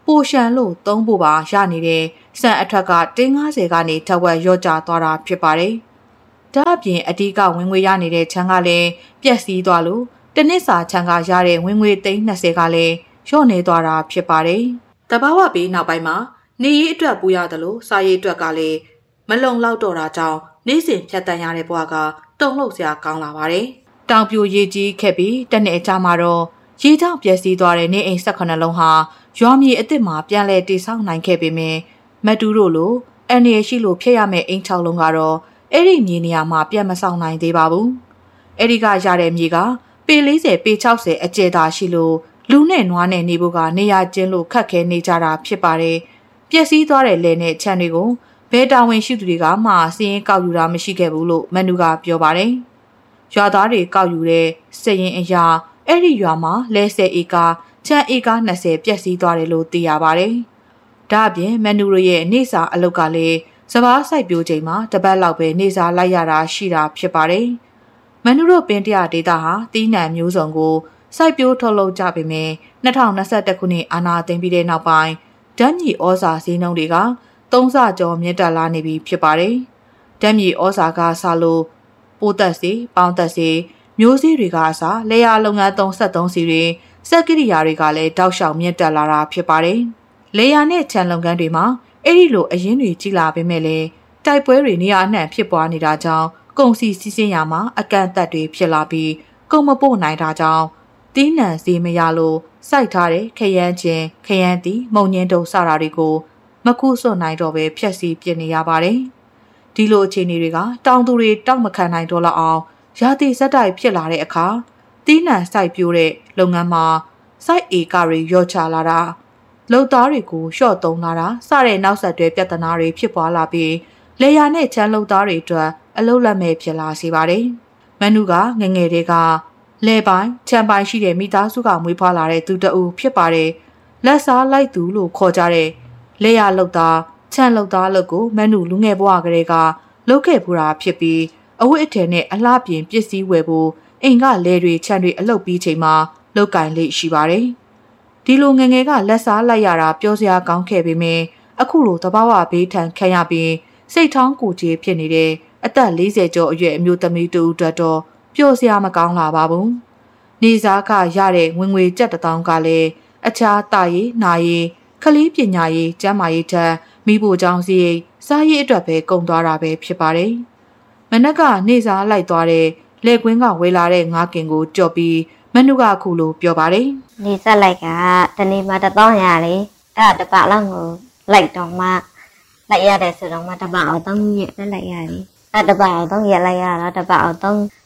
ပိုရှန်လို့သုံးဖို့ပါရနေတဲ့စံအထွက်ကတင်း90ကနေထက်ဝက်ရော့ကျသွားတာဖြစ်ပါတယ်။ဒါအပြင်အဓိကဝင်ငွေရနေတဲ့ချမ်းကလည်းပျက်စီးသွားလို့တစ်နှစ်စာချမ်းကရတဲ့ဝင်ငွေသိန်း20ကလည်းလျော့နေသွားတာဖြစ်ပါတယ်။တဘာဝပြီးနောက်ပိုင်းမှာနေရေးအတွက်ပူရတယ်လို့စားရေးအတွက်ကလည်းမလုံလောက်တော့တာကြောင့်နေ့စဉ်ဖြတ်တန်းရတဲ့ဘဝကတုံ့လှုပ်စရာကောင်းလာပါတယ်။တောင်ပြိုရေကြီးခဲ့ပြီးတစ်နှစ်အကြာမှာတော့ရေကြောင့်ပျက်စီးသွားတဲ့နေအိမ်18လုံးဟာရွာမြေအစ်စ်မှာပြန်လည်တည်ဆောက်နိုင်ခဲ့ပေမယ့်မတူတို့လိုအန်ရရှိလို့ဖြစ်ရမယ့်အိမ်6လုံးကတော့အဲ့ဒီမြေနေရာမှာပြန်မဆောင်နိုင်သေးပါဘူး။အဲ့ဒီကရတဲ့မြေကပေ40ပေ60အကျယ်သာရှိလို့လူနဲ့နွားနဲ့နေဖို့ကနေရာကျင်းလို့ခက်ခဲနေကြတာဖြစ်ပါတယ်။ပျက်စီးသွားတဲ့လယ်နဲ့ခြံတွေကိုဘယ်တာဝန်ရှိသူတွေကမှစီးရင်ကောက်ယူတာမရှိခဲ့ဘူးလို့မန်နူကပြောပါတယ်။ရွာသားတွေကောက်ယူတဲ့စည်ရင်အရာအဲ့ဒီရွာမှာလဲ10ဧကခြံဧက20ပျက်စီးသွားတယ်လို့သိရပါတယ်။ဒါအပြင်မန်နူတို့ရဲ့နေစာအလုပ်ကလည်းစပားစိုက်ပျိုးချိန်မှာတပတ်လောက်ပဲနေစာလိုက်ရတာရှိတာဖြစ်ပါတယ်။မန်နူတို့ပင်တရဒေတာဟာတီးနှံမျိုးစုံကိုစိုက်ပျိုးထုတ်လုပ်ကြပေမယ့်2021ခုနှစ်အာဏာသိမ်းပြီးတဲ့နောက်ပိုင်းဓာတ်မြေဩဇာဈေးနှုန်းတွေက3ဆကျော်မြင့်တက်လာနေပြီဖြစ်ပါတယ်။ဓာတ်မြေဩဇာကဆလို့ပိုးသက်စီပေါင်းသက်စီမျိုးစေ့တွေကအစားလေယာလုပ်ငန်း73စီတွေစက်ကိရိယာတွေကလည်းတောက်လျှောက်မြင့်တက်လာတာဖြစ်ပါတယ်။လေယာနဲ့ခြံလုပ်ငန်းတွေမှာအဲ့ဒီလိုအရင်းတွေကြီးလာပေမဲ့လည်းတိုက်ပွဲတွေနေရာအနှံ့ဖြစ်ပွားနေတာကြောင့်ကုန်စည်စီးဆင်းရာမှာအကန့်အသတ်တွေဖြစ်လာပြီးကုန်မပို့နိုင်တာကြောင့်တီးနှံစီမရလို့စိုက်ထားတဲ့ခရမ်းချင်းခရမ်းတီမုံညင်းတုံစတာတွေကိုမခုစွန့်နိုင်တော့ပဲဖြက်စီးပြစ်နေရပါတယ်။ဒီလိုအခြေအနေတွေကတောင်သူတွေတောက်မခံနိုင်တော့လောက်အောင်ရာသီစက်တိုက်ဖြစ်လာတဲ့အခါတီးနှံစိုက်ပျိုးတဲ့လုပ်ငန်းမှာစိုက်ဧကတွေလျော့ချလာတာလုပ်သားတွေကိုလျှော့သုံးလာတာစတဲ့နောက်ဆက်တွဲပြဿနာတွေဖြစ်ပွားလာပြီးလေယာနဲ့ချမ်းလုပ်သားတွေအတွက်အလုပ်လက်မဲ့ဖြစ်လာစေပါတယ်။မန်နူကငငယ်တွေကလဲပိုင်းချမ်းပိုင်းရှိတဲ့မိသားစုကမွေးဖွားလာတဲ့သူတအူဖြစ်ပါတယ်။လက်စားလိုက်သူလို့ခေါ်ကြတဲ့လေယာလုပ်သားချမ်းလုပ်သားလုပ်ကိုမန်နူလူငယ်ဘဝကလေးကလုပ်ခဲ့ပူတာဖြစ်ပြီးအဝတ်အထည်နဲ့အလှပြင်ပစ္စည်းဝယ်ဖို့အိမ်ကလဲတွေခြံတွေအလုပ်ပြီးချိန်မှာလုတ်ကင်လေးရှိပါတယ်။ဒီလိုငငယ်ကလက်စားလိုက်ရတာပြောစရာကောင်းခဲ့ပေမယ့်အခုလိုတဘာဝဘေးထန်ခံရပြီးစိတ်ထောင်းကိုကြီးဖြစ်နေတဲ့အသက်40ကျော်အရွယ်အမျိုးသမီးတူအတွက်တော့ပျော်စရာမကောင်းလာပါဘူး။နေစားကရတဲ့ဝင်ငွေကျပ်1000ကလည်းအခြားတာရေးနာရေးခလေးပညာရေးကျန်းမာရေးထက်မိဖို့ကြောင့်စီစားရေးအတွက်ပဲကုန်သွားတာပဲဖြစ်ပါတယ်။မနက်ကနေစားလိုက်သွားတဲ့လက်ကွင်းကဝေလာတဲ့ငါးကင်ကိုကြော်ပြီးမနုကအခုလိုပြောပါတယ်။နေစားလိုက်ကတနေ့မှ1000ရလေအဲ့တပတ်လောက်ကိုလိုက်တော့မှလိုက်ရတယ်ဆိုတော့မှတပတ်အောင်3ရက်လက်လိုက်ရတယ်။အဲ့တပတ်အောင်3ရက်လိုက်ရတော့တပတ်အောင်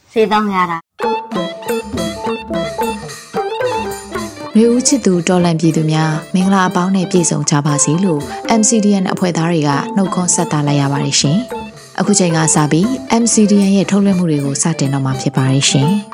3ရတာမျိုးဦးချစ်သူတော်လန်ပြည်သူများမင်္ဂလာအပေါင်းနဲ့ပြည့်စုံကြပါစေလို့ MCDN အဖွဲ့သားတွေကနှုတ်ခွန်းဆက်သလိုက်ရပါတယ်ရှင်။အခုချိန်ကစပြီး MCDN ရဲ့ထုတ်လွှင့်မှုတွေကိုစတင်တော့မှာဖြစ်ပါတယ်ရှင်။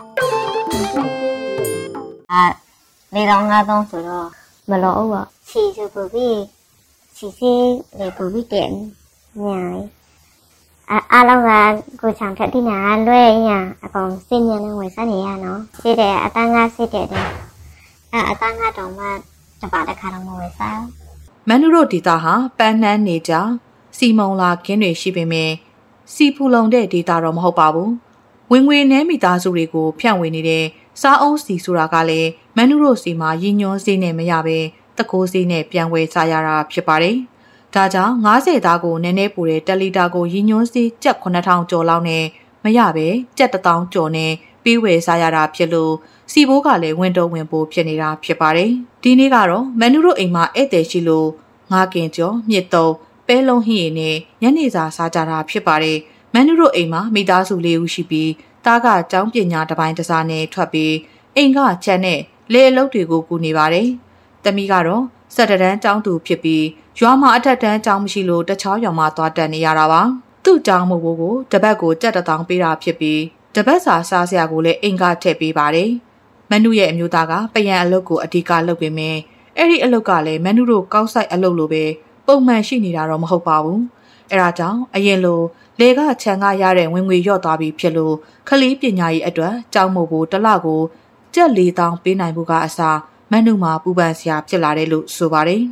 နေတော့9000ဆိုတော့မလို့ပေါ့။စီဆိုပူပြီးစီလေပူပြီးတဲ့ညာအားလုံးကကိုချောင်ထက်တိနာလွဲညာအကောင်စင်ညာနဲ့ဝင်စားနေရနော်။စစ်တဲ့အတန်းကစစ်တဲ့အတန်းကတော့မှတပါတခါတော့မဝယ်စားမန်နူတို့ဒေတာဟာပန်းနှန်းနေကြစီမုံလာခင်းတွေရှိပေမဲ့စီဖူလုံတဲ့ဒေတာတော့မဟုတ်ပါဘူးဝင်ငွေနည်းမိသားစုတွေကိုဖြန့်ဝေနေတဲ့စားအုံးစီဆိုတာကလည်းမန်နူတို့စီမှာရည်ညွှန်းစေးနဲ့မရပဲတကိုးစေးနဲ့ပြန်ဝယ်စားရတာဖြစ်ပါတယ်ဒါကြောင့်90သားကိုနည်းနည်းပူတဲ့1လီတာကိုရည်ညွှန်းစေးကျပ်9000ကျော်လောက်နဲ့မရပဲကျပ်1000ကျော်နဲ့ပေးဝယ်စားရတာဖြစ်လို့စီဘိုးကလည်းဝင်တော့ဝင်ပိုးဖြစ်နေတာဖြစ်ပါတယ်ဒီနေ့ကတော့မန်နူတို့အိမ်မှာဧည့်သည်ရှိလို့ငါးကင်ကျော်မြစ်တုံးပဲလုံးဟင်းရည်နဲ့ညနေစာစားကြတာဖြစ်ပါတယ်မန်နူတို့အိမ်မှာမိသားစု4ဦးရှိပြီးသားကကျောင်းပညာတစ်ပိုင်းတစ်စားနဲ့ထွက်ပြီးအိမ်ကချမ်းနဲ့လေအလုပ်တွေကိုကူနေပါတယ်တမီကတော့စက်တန်းကျောင်းသူဖြစ်ပြီးရွာမှာအထက်တန်းကျောင်းမရှိလို့တခြားရွာမှာသွားတက်နေရတာပါသူ့ကျောင်းမို့ကိုတပတ်ကိုကျပ်1000ပေးတာဖြစ်ပြီးတပတ်စာစားစရာကိုလည်းအိမ်ကထည့်ပေးပါတယ်မန်နူရဲ့အမျိုးသားကပယံအလုပ်ကိုအဓိကလုပ်ပေမယ့်အဲ့ဒီအလုပ်ကလည်းမန်နူတို့ကောက်ဆိုင်အလုပ်လိုပဲပုံမှန်ရှိနေတာတော့မဟုတ်ပါဘူးအဲ့ဒါကြောင့်အရင်လိုလေကခြံကရတဲ့ဝင်ငွေလျော့သွားပြီဖြစ်လို့ခလေးပညာရေးအတွက်ကျောင်းမို့ဖို့တစ်လကိုကျပ်4000ပေးနိုင်ဖို့ကအစားမန်နူမှာပူပန်စရာဖြစ်လာတယ်လို့ဆိုပါတယ်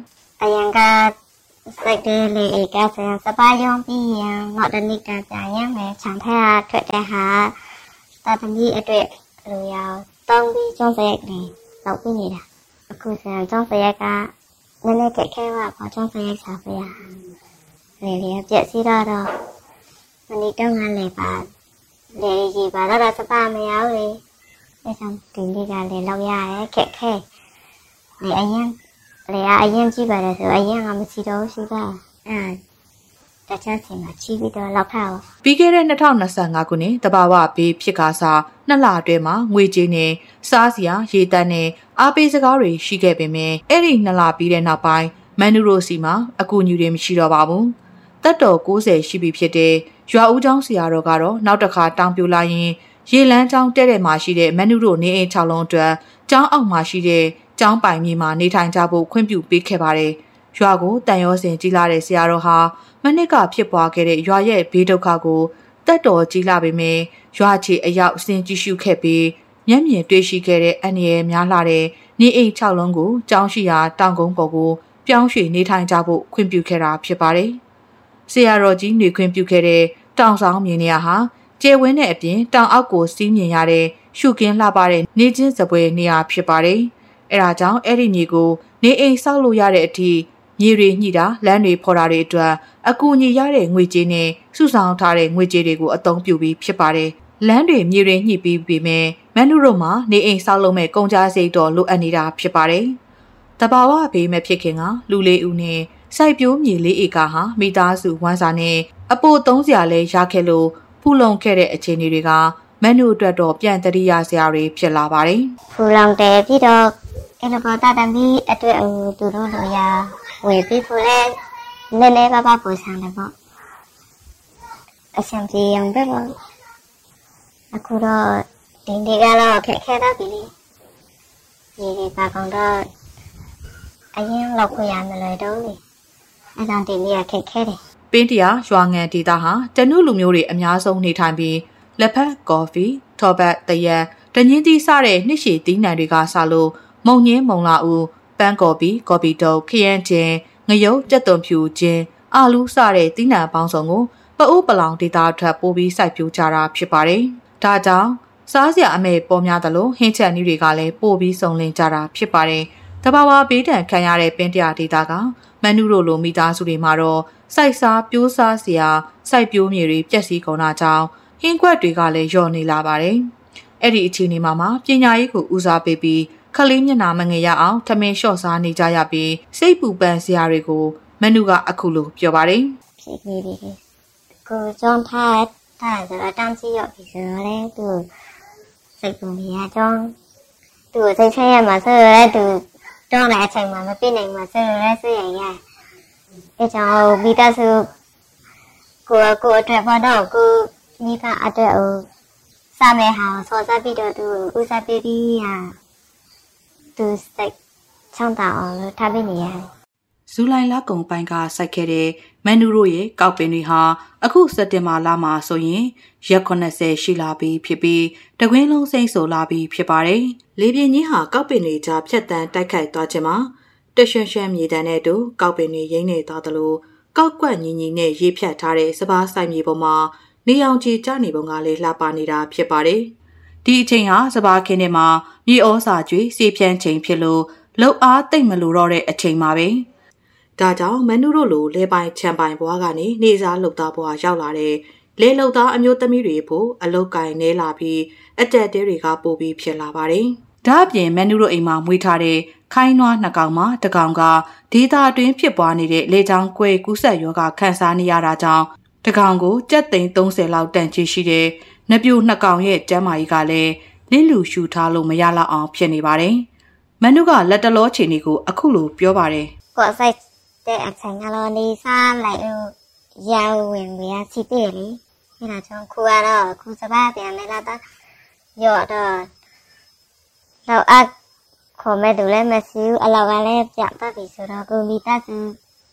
အရင်ကစိတ်တယ်လေကဆရာစပါယုံပြီးရင်ငေါ့တနိကကြာရင်ပဲခြံထက်ထွက်တဲ့ဟာတာသမီအတွက်လိုရအောင်တောင်းပြီးကျောင်းစရိုက်လေးလောက်ပြီးနေတာအခုဆရာကျောင်းစရိုက်ကနည်းနည်းခက်ခဲပါဘာကျောင်းစရိုက်စားပြရလေလေပြက်စီတော့မနီတော့ငါလေပါလေကြီးပါတော့စပါမရဘူးလေအဲဆောင်တင်လေးကလေလောက်ရတယ်ခက်ခဲလေအရင်ကြည့်ပါတယ်ဆိုအရင်ကမရှိတော့ရှိပါတခြားစင်မှာချီးပြီးတော့လောက်ထားပါပြီးခဲ့တဲ့2025ခုနှစ်တဘာဝဘေးဖြစ်ကားစား2လအတွင်းမှာငွေကြေးနဲ့စားစရာရေတန်းနဲ့အားပေးစကားတွေရှိခဲ့ပေမဲ့အဲ့ဒီ2လပြီးတဲ့နောက်ပိုင်းမန်နူရိုစီမှာအကူအညီတွေမရှိတော့ပါဘူးတက်တော်90ရှိပြီဖြစ်တဲ့ရွာဦးကျောင်းဆရာတော်ကတော့နောက်တစ်ခါတောင်းပြလာရင်ရေလန်းကျောင်းတဲ့မှာရှိတဲ့မန်နူရိုနေအိမ်6လုံးအတွက်ကျောင်းအောက်မှာရှိတဲ့ကျောင်းပိုင်မြေမှာနေထိုင်ကြဖို့ခွင့်ပြုပေးခဲ့ပါတယ်။ရွာကိုတန်ရောစင်ကြီးလာတဲ့ဆရာတော်ဟာမနစ်ကဖြစ်ပွားခဲ့တဲ့ရွာရဲ့ဘေးဒုက္ခကိုတက်တော်ကြီးလာပေမဲ့ရွာချီအရောက်ဆင်ကြည့်ရှုခဲ့ပြီးမျက်မြင်တွေ့ရှိခဲ့တဲ့အန္တရာယ်များလာတဲ့နေအိမ်6လုံးကိုကျောင်းရှိရာတောင်ကုန်းပေါ်ကိုပြောင်းရွှေ့နေထိုင်ကြဖို့ခွင့်ပြုခဲ့တာဖြစ်ပါတယ်။ဆရာတော်ကြီးနေခွင့်ပြုခဲ့တဲ့တောင်ဆောင်မြေနေရာဟာကျယ်ဝန်းတဲ့အပြင်တောင်အောက်ကိုစီးမြင်ရတဲ့ရှုကင်းလှပတဲ့နေချင်းစပွဲနေရာဖြစ်ပါတယ်။အဲဒါကြောင့်အဲ့ဒီမြေကိုနေအိမ်ဆောက်လို့ရတဲ့အထိမြေတွေညှိတာလမ်းတွေဖော်တာတွေအတွက်အကူအညီရတဲ့ငွေကြေးနဲ့စုဆောင်ထားတဲ့ငွေကြေးတွေကိုအသုံးပြုပြီးဖြစ်ပါတယ်။လမ်းတွေမြေတွေညှိပြီးပြီမဲ့မန်နူရိုမှာနေအိမ်ဆောက်လုပ်မဲ့ကုန်ကြစိတ်တော်လိုအပ်နေတာဖြစ်ပါတယ်။တဘာဝဘေးမဲ့ဖြစ်ခင်ကလူလေးဦးနဲ့စိုက်ပျိုးမြေ4ဧကဟာမိသားစုဝမ်းစာနဲ့အပို30လဲရခဲ့လို့ဖူလုံခဲ့တဲ့အခြေအနေတွေကမန်နူအတွက်တော့ပြန်တရိယာစရာတွေဖြစ်လာပါတယ်။ဖူလုံတယ်ပြီးတော့အဲ့လိုပေါ်တာတမီအတွက်သူတို့လိုရဝယ်ပြီးဖူလဲနည်းနည်းပါပူဆန်းတယ်ပေါ့အဆင်ပြေအောင်ပဲပေါ့အခုတော့ဒီနေ့ကတော့ခက်ခဲတော့ပြီလေဒီပါကောင်တော့အရင်လောက်ခွေရမလို့တော့လေအဲ့ဒါဒီနေ့ခက်ခဲတယ်ပင်းတရာရွာငံဒေသဟာတနုလူမျိုးတွေအများဆုံးနေထိုင်ပြီးလက်ဖက်ကော်ဖီထော်ဘတ်တရက်တညင်းသီးစတဲ့နှစ်ရှည်သီးနှံတွေကစလို့မုံညင်းမုံလာဦးပန်းကော်ဖီကော်ဖီတုပ်ခရမ်းချင်းငရုတ်ကြက်သွန်ဖြူချင်းအာလူးစတဲ့သီးနှံပေါင်းစုံကိုပအိုးပလောင်ဒေသထွက်ပို့ပြီးစိုက်ပျိုးကြတာဖြစ်ပါတယ်။ဒါကြောင့်စားစရာအမဲပေါ်များသလိုဟင်းချက်နည်းတွေကလည်းပို့ပြီးစုံလင်ကြတာဖြစ်ပါတယ်။တဘာဝဘေးဒဏ်ခံရတဲ့ပင်းတရာဒေသကမန်နူရိုလိုမိသားစုတွေမှာတော့စိုက်စားပြိုးစားစရာစိုက်ပျိုးမြေတွေပျက်စီးကုန်တာကြောင့်ဟင်းခွက်တွေကလည်းလျော့နေလာပါတယ်။အဲ့ဒီအခြေအနေမှာပညာရေးကိုဦးစားပေးပြီးခလေးမျက်နှာမငယ်ရအောင်ထမင်းလျှော့စားနေကြရပြီးစိတ်ပူပန်စရာတွေကိုမနုကအခုလိုပြောပါတယ်။ဖြစ်နေပြီ။ကိုကျောင်းထားဆိုတော့တန်းစီရောက်ပြီဆိုတော့လေသူစိတ်ပူနေရကျောင်းသူစိတ်ချရမှာဆိုတော့သူကျောင်းတဲ့အချိန်မှာမပြည့်နိုင်မှာဆိုတော့ဆွေးရရ။အဲကြောင့်မိသားစုကိုအတွက်ဘာတော့ကိုမိဘအတွက်စာမဲဟာစောစားပြီးတော့သူဦးစားပေးပြီးသူစိတ်ချမ်းသာအောင်လို့ထားပေးနေရတယ်။ဇူလိုင်လကုန်ပိုင်းကစိုက်ခဲ့တဲ့မန်နူရိုရဲ့ကောက်ပင်တွေဟာအခုစက်တင်ဘာလမှာဆိုရင်ရက်80ရှိလာပြီဖြစ်ပြီးတကွင်းလုံးစိမ့်ဆိုလာပြီဖြစ်ပါတယ်။လေပြင်းကြီးဟာကောက်ပင်တွေကြားဖြတ်တန်းတိုက်ခိုက်သွားခြင်းမှာတရွှံရွှံမြေတန်းနဲ့တူကောက်ပင်တွေရိမ့်နေသွားသလိုကောက်ကွက်ညီညီနဲ့ရေးဖြတ်ထားတဲ့စပားဆိုင်မြေပေါ်မှာနေအောင်ချီကျနေပုံကလည်းလှပနေတာဖြစ်ပါတယ်။ဒီအချိန်ဟာစပားခင်းထဲမှာမြေဩစာကျွေးစေဖြန်းချိန်ဖြစ်လို့လှုပ်အားတိတ်မလို့တော့တဲ့အချိန်မှာပဲ။ဒါကြောင့်မန်နူတို့လိုလဲပိုင်ချန်ပိုင်ဘွားကနေနေစားလှုပ်သားဘွားရောက်လာတဲ့လဲလှုပ်သားအမျိုးသမီးတွေဖို့အလုတ်ကင်နေလာပြီးအတက်တဲတွေကပို့ပြီးဖြစ်လာပါတယ်။ဒါ့အပြင်မန်နူတို့အိမ်မှာမွေးထားတဲ့ခိုင်းနွားနှစ်ကောင်မှာတကောင်ကဒေသအတွင်းဖြစ်ပွားနေတဲ့လေကြောင်းကွဲကူးစက်ရောဂါခံစားနေရတာကြောင့်တကောင်ကိုကြက်သိန်း30လောက်တန်ချီရှိတဲ့နပြိုနှစ်ကောင်ရဲ့ကျန်းမာရေးကလည်းလစ်လူရှူထားလို့မရလောက်အောင်ဖြစ်နေပါတယ်။မန်နုကလက်တလောချိန်တွေကိုအခုလိုပြောပါတယ်။ကိုယ်ဆိုင်တဲ့အချိန်ကတော့နေစားလိုက်ရောင်ဝင်ရစီးတယ်လေ။အဲဒါကြောင့်ခုကတော့ခုစပါးပြန်နေလာတော့ရော့တော့တော့ခေါ်မဲ့သူလည်းမရှိဘူးအလောက်ကလည်းပြတ်သွားပြီဆိုတော့ကိုမိသားစု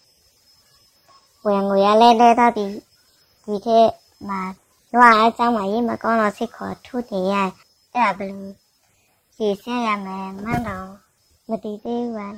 ဝင်ငွေရလဲလဲတော့ဒီထက်မှာတော့အကြောင်းမရေးမကောင်းတော့စိတ်ခေါ်ထူးတယ်ရအဲ့ဒါဘယ်လိုရည်စဲရမယ်မှန်းတော့မတည်သေးဘူးပါ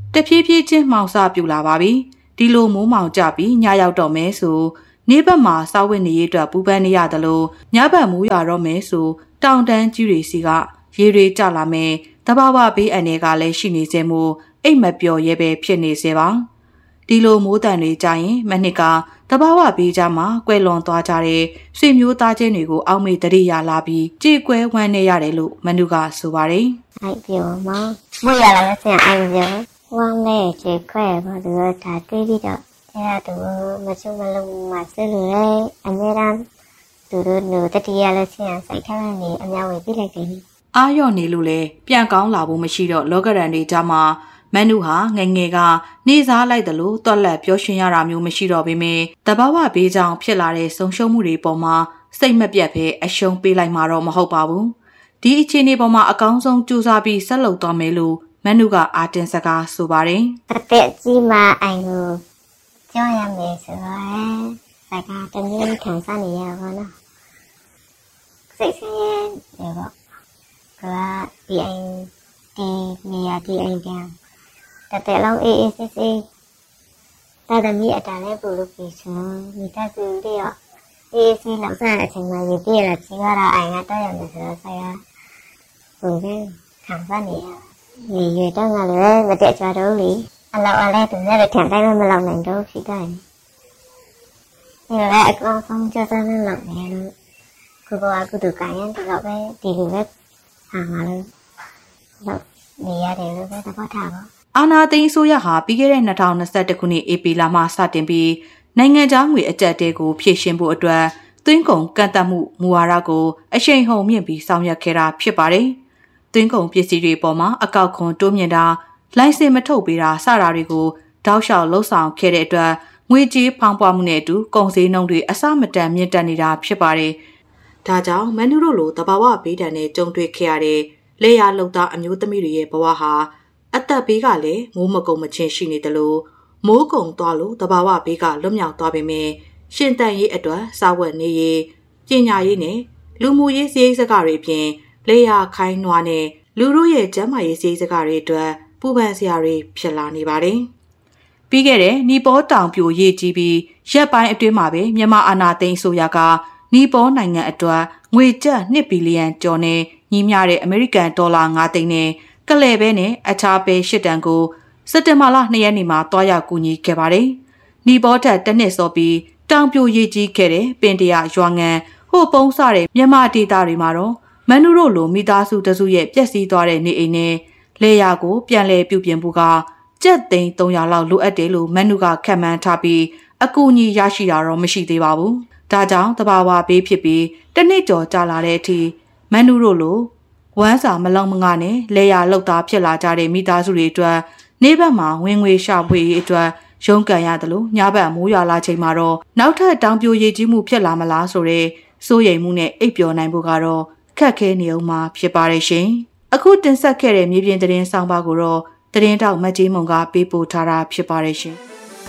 တဖြည်းဖြည်းချင်းမှောင်စပြူလာပါပြီဒီလိုမိုးမောင်ကြပြီးညရောက်တော့မဲဆိုနေဘက်မှာစောက်ဝတ်နေရအတွက်ပူပန်းနေရတယ်လို့ညဘက်မိုးရွာတော့မဲဆိုတောင်တန်းကြီးတွေစီကရေတွေကျလာမယ်တဘာဝဘေးအန္တရာယ်ကလည်းရှိနေစေမို့အိတ်မပျော်ရဲပဲဖြစ်နေစေပါဒီလိုမိုးတန်တွေကြရင်မနှစ်ကတဘာဝဘေးကြမှာကွယ်လွန်သွားကြတဲ့ဆွေမျိုးသားချင်းတွေကိုအောက်မေ့တရိယာလာပြီးကြေကွဲဝမ်းနေရတယ်လို့မနုကဆိုပါတယ်အိုက်ပြောမမို့ရလာလို့ဆင်အိုက်ပြောဝမ်းနေကြေခွဲဘာလို့ဒါတွေးပြီးတော့အဲ့ဒါသူမချုံမလုံးမဆဲလို့လေအများအားသူတို့နိုတတိယလည်းဆင်စိုက်ထားနေအများဝင်ပြလိုက်တယ်အာရော့နေလို့လေပြန်ကောင်းလာဖို့မရှိတော့လောကရန်တွေကြမှာမနုဟာငငယ်ကနေစားလိုက်တယ်လို့တွက်လက်ပြောရှင်ရတာမျိုးမရှိတော့ပေမဲ့တဘာဝဘေးကြောင့်ဖြစ်လာတဲ့ဆုံးရှုံးမှုတွေပေါ်မှာစိတ်မပြတ်ပဲအရှုံးပေးလိုက်မှာတော့မဟုတ်ပါဘူးဒီအခြေအနေပေါ်မှာအကောင်းဆုံးကြိုးစားပြီးဆက်လုပ်သွားမယ်လို့မနုကအာတင်စကားဆိုပါတယ်အသက်ကြီးမှအိုင်ကိုကြောက်ရမယ်ဆိုတော့စကားတမျိုးခံစားနေရပါတော့စိတ်ဆင်းရဲတယ်ပေါ့ကဒီအိမ်ဒီနေရာဒီအိမ်ကတဲ့လုံးအေးအေးဆေးဆေးတာသမီးအတားလေးပို့လို့ပြီးဆိုမိသားစုတွေရောအေးဆေးလောက်စားအချိန်မှရေးပြလာချင်ရတာအိမ်ကတော့ရတယ်ဆိုတော့ဆရာဘုံကခံစားနေရရေတော့ငါလည်းမတက်ကြတော့လေအလောက်အလဲသူလည်းထန်တိုင်းမလောက်နိုင်တော့ရှိတယ်ဒီလည်းအကောင်ဆုံးကြတဲ့နဲ့လောက်နေလို့ကိုကကုသကရင်ဒီတော့ပဲဒီလိုပဲဟာမှာလို့လောက်နေရတယ်လို့ပဲသဘောထားပါအာနာသိန်းဆိုရဟာပြီးခဲ့တဲ့2021ခုနှစ်ဧပြီလမှစတင်ပြီးနိုင်ငံခြားငွေအကျပ်တဲကိုဖြည့်ရှင်းဖို့အတွက်သွင်းကုန်ကန့်သတ်မှုမူဝါဒကိုအရှိန်ဟုန်မြင့်ပြီးဆောင်ရွက်ခဲ့တာဖြစ်ပါတယ်။သွင်းကုန်ပစ္စည်းတွေပေါ်မှာအကောက်ခွန်တိုးမြင့်တာလိုင်စင်မထုတ်ပေးတာစတာတွေကိုတောက်လျှောက်လှုပ်ဆောင်ခဲ့တဲ့အတွက်ငွေကြေးဖောင်းပွားမှုနဲ့အတူကုန်စည်နှုန်းတွေအဆမတန်မြင့်တက်နေတာဖြစ်ပါတယ်။ဒါကြောင့်မန်နူတို့လိုတဘာဝဘေးဒဏ်နဲ့ကြုံတွေ့ခဲ့ရတဲ့လေယာလုံသားအမျိုးသမီးတွေရဲ့ဘဝဟာအသက်ဘေးကလည်းမိုးမကုံမချင်းရှိနေတယ်လို့မိုးကုံသွားလို့တဘာဝဘေးကလွတ်မြောက်သွားပေမဲ့ရှင်တန်ရေးအတွက်စာဝတ်နေရေးပညာရေးနဲ့လူမှုရေးစည်းစကားတွေအပြင်လေယာခိုင်းနွားနဲ့လူတို့ရဲ့ကျန်းမာရေးစည်းစကားတွေအတွက်ပူပန်စရာတွေဖြစ်လာနေပါတယ်။ပြီးခဲ့တဲ့နီပေါတောင်ပြိုရေးကြီးပြီးရက်ပိုင်းအတွင်းမှာပဲမြန်မာအာဏာသိမ်းအစိုးရကနီပေါနိုင်ငံအတွက်ငွေကျပ်2ဘီလီယံကျော်နဲ့ညီမျှတဲ့အမေရိကန်ဒေါ်လာ9သိန်းနဲ့ကလဲပဲနဲ့အခြားပဲ8တန်ကိုစက်တင်ဘာလ2ရက်နေ့မှာတွားရောက်ကူညီခဲ့ပါတယ်။နီပေါထက်တစ်နှစ်စောပြီးတောင်ပြိုရေးကြီးခဲ့တဲ့ပင်တရာရွာငံဟိုပုံးစတဲ့မြန်မာဒေသတွေမှာတော့မန်နူတို့လိုမိသားစုတစုရဲ့ပျက်စီးသွားတဲ့နေအိမ်နဲ့လေယာကိုပြန်လည်ပြုပြင်ဖို့ကကျပ်သိန်း300လောက်လိုအပ်တယ်လို့မန်နူကခန့်မှန်းထားပြီးအကူအညီရရှိတာတော့မရှိသေးပါဘူး။ဒါကြောင့်တဘာဝဘေးဖြစ်ပြီးတစ်နှစ်ကျော်ကြာလာတဲ့အထိမန်နူတို့လိုဝမ်းစာမလုံမငါနဲ့လေယာလောက်သားဖြစ်လာကြတဲ့မိသားစုတွေအတွက်နေဘက်မှာဝင်ငွေရှာဖွေရေးအတွက်ရုန်းကန်ရတယ်လို့ညဘက်မိုးရွာလာချိန်မှာတော့နောက်ထပ်တောင်ပြိုရေးကြီးမှုဖြစ်လာမလားဆိုတဲ့စိုးရိမ်မှုနဲ့အိပ်ပျော်နိုင်ဖို့ကတော့ခက်ခဲနေအောင်မှာဖြစ်ပါရဲ့ရှင်။အခုတင်ဆက်ခဲ့တဲ့မြေပြင်သတင်းဆောင်ပါကိုတော့သတင်းတောက်မတ်ကြီးမုံကပေးပို့ထားတာဖြစ်ပါရဲ့ရှင်။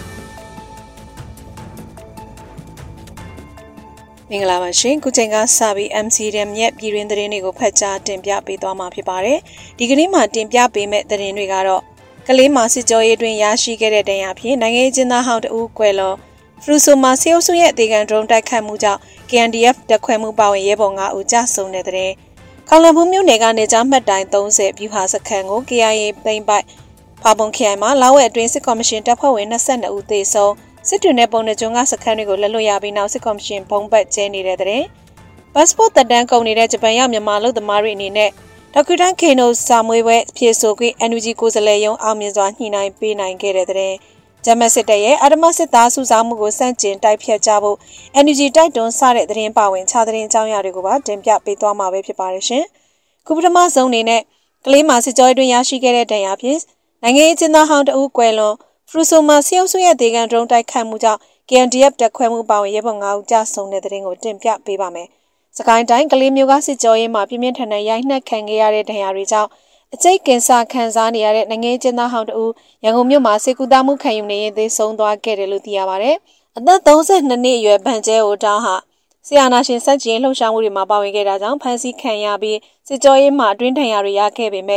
မင်္ဂလာပါရှင်ခုချိန်ကစပြီး MCDM ရဲ့ပြည်တွင်းသတင်းတွေကိုဖတ်ကြားတင်ပြပေးသွားမှာဖြစ်ပါတယ်ဒီကနေ့မှာတင်ပြပေးမယ့်သတင်းတွေကတော့ကလေးမှာစစ်ကြောရေးတွင်ရရှိခဲ့တဲ့တရားဖြင့်နိုင်ငံရေးကျင်းသားဟောင်းတဦးကွယ်လွန်ဖရူဆိုမှာစေအုပ်စုရဲ့အသေးခံဒရုန်းတိုက်ခတ်မှုကြောင့် KNDF တပ်ခွဲမှုပါဝင်ရဲဘော်9ဦးကြာဆုံးတဲ့တဲ့ခေါလံဘူးမြို့နယ်ကနေကြားမှတ်တိုင်30ဗျူဟာစခန်းကို KIA သိမ်းပိုက်ဖာပုံခရိုင်မှာလာဝဲအတွင်းစစ်ကော်မရှင်တပ်ဖွဲ့ဝင်22ဦးသေဆုံးစစ်တွင်တဲ့ပုံနှကျုံကစခန်းတွေကိုလက်လွတ်ရပြီးနောက်စစ်ကော်မရှင်ဘုံဘတ်ကျဲနေတဲ့တဲ့ပတ်စပို့တက်တန်းကုန်နေတဲ့ဂျပန်ရောက်မြန်မာလူသမားတွေအနေနဲ့ဒေါက်တာခေနိုစာမွေးပွဲဖြည့်ဆို့ပြီး NUG ကိုယ်စားလှယ်ရုံးအောင်မြင်စွာညှိနှိုင်းပေးနိုင်ခဲ့တဲ့တဲ့ဂျမစစ်တပ်ရဲ့အာဓမစစ်သားစုဆောင်းမှုကိုစန့်ကျင်တိုက်ဖျက်ကြဖို့ NUG တိုက်တွန်းစတဲ့သတင်းပါဝင်ခြားသတင်းအကြောင်းအရာတွေကိုပါတင်ပြပေးသွားမှာပဲဖြစ်ပါတယ်ရှင်။ခုပထမဆုံးအနေနဲ့ကလေးမှာစစ်ကြောရေးတွင်ရရှိခဲ့တဲ့တရားဖြင့်နိုင်ငံရေးကျင်းသားဟောင်းတဦးကွယ်လွန်ဖရူဆိုမှာစေအုပ်စုရဲ့ဒေဂန်ဒရုန်းတိုက်ခတ်မှုကြောင့် KNDF တပ်ခွဲမှုပါဝင်ရဲဘော်9ဦးကြာဆုံးတဲ့တဲ့ရင်ကိုတင်ပြပေးပါမယ်။စကိုင်းတိုင်းကလေးမျိုးကစစ်ကြောရေးမှာပြင်းပြင်းထန်ထန်ရိုက်နှက်ခံခဲ့ရတဲ့ဒဏ်ရာတွေကြောင့်အကျိတ်ကင်ဆာခံစားနေရတဲ့နိုင်ငံရေးကျင်းသားဟောင်းတဦးရန်ကုန်မြို့မှာစေကူတာမှုခံယူနေရင်သေဆုံးသွားခဲ့တယ်လို့သိရပါတယ်။အသက်32နှစ်အရွယ်ဗန်ကျဲအိုတောင်းဟာဆီယာနာရှင်စက်ကျင်းလှုပ်ရှားမှုတွေမှာပါဝင်ခဲ့တာကြောင့်ဖမ်းဆီးခံရပြီးစစ်ကြောရေးမှာအတွင်းထန်ရာတွေရခဲ့ပေမဲ့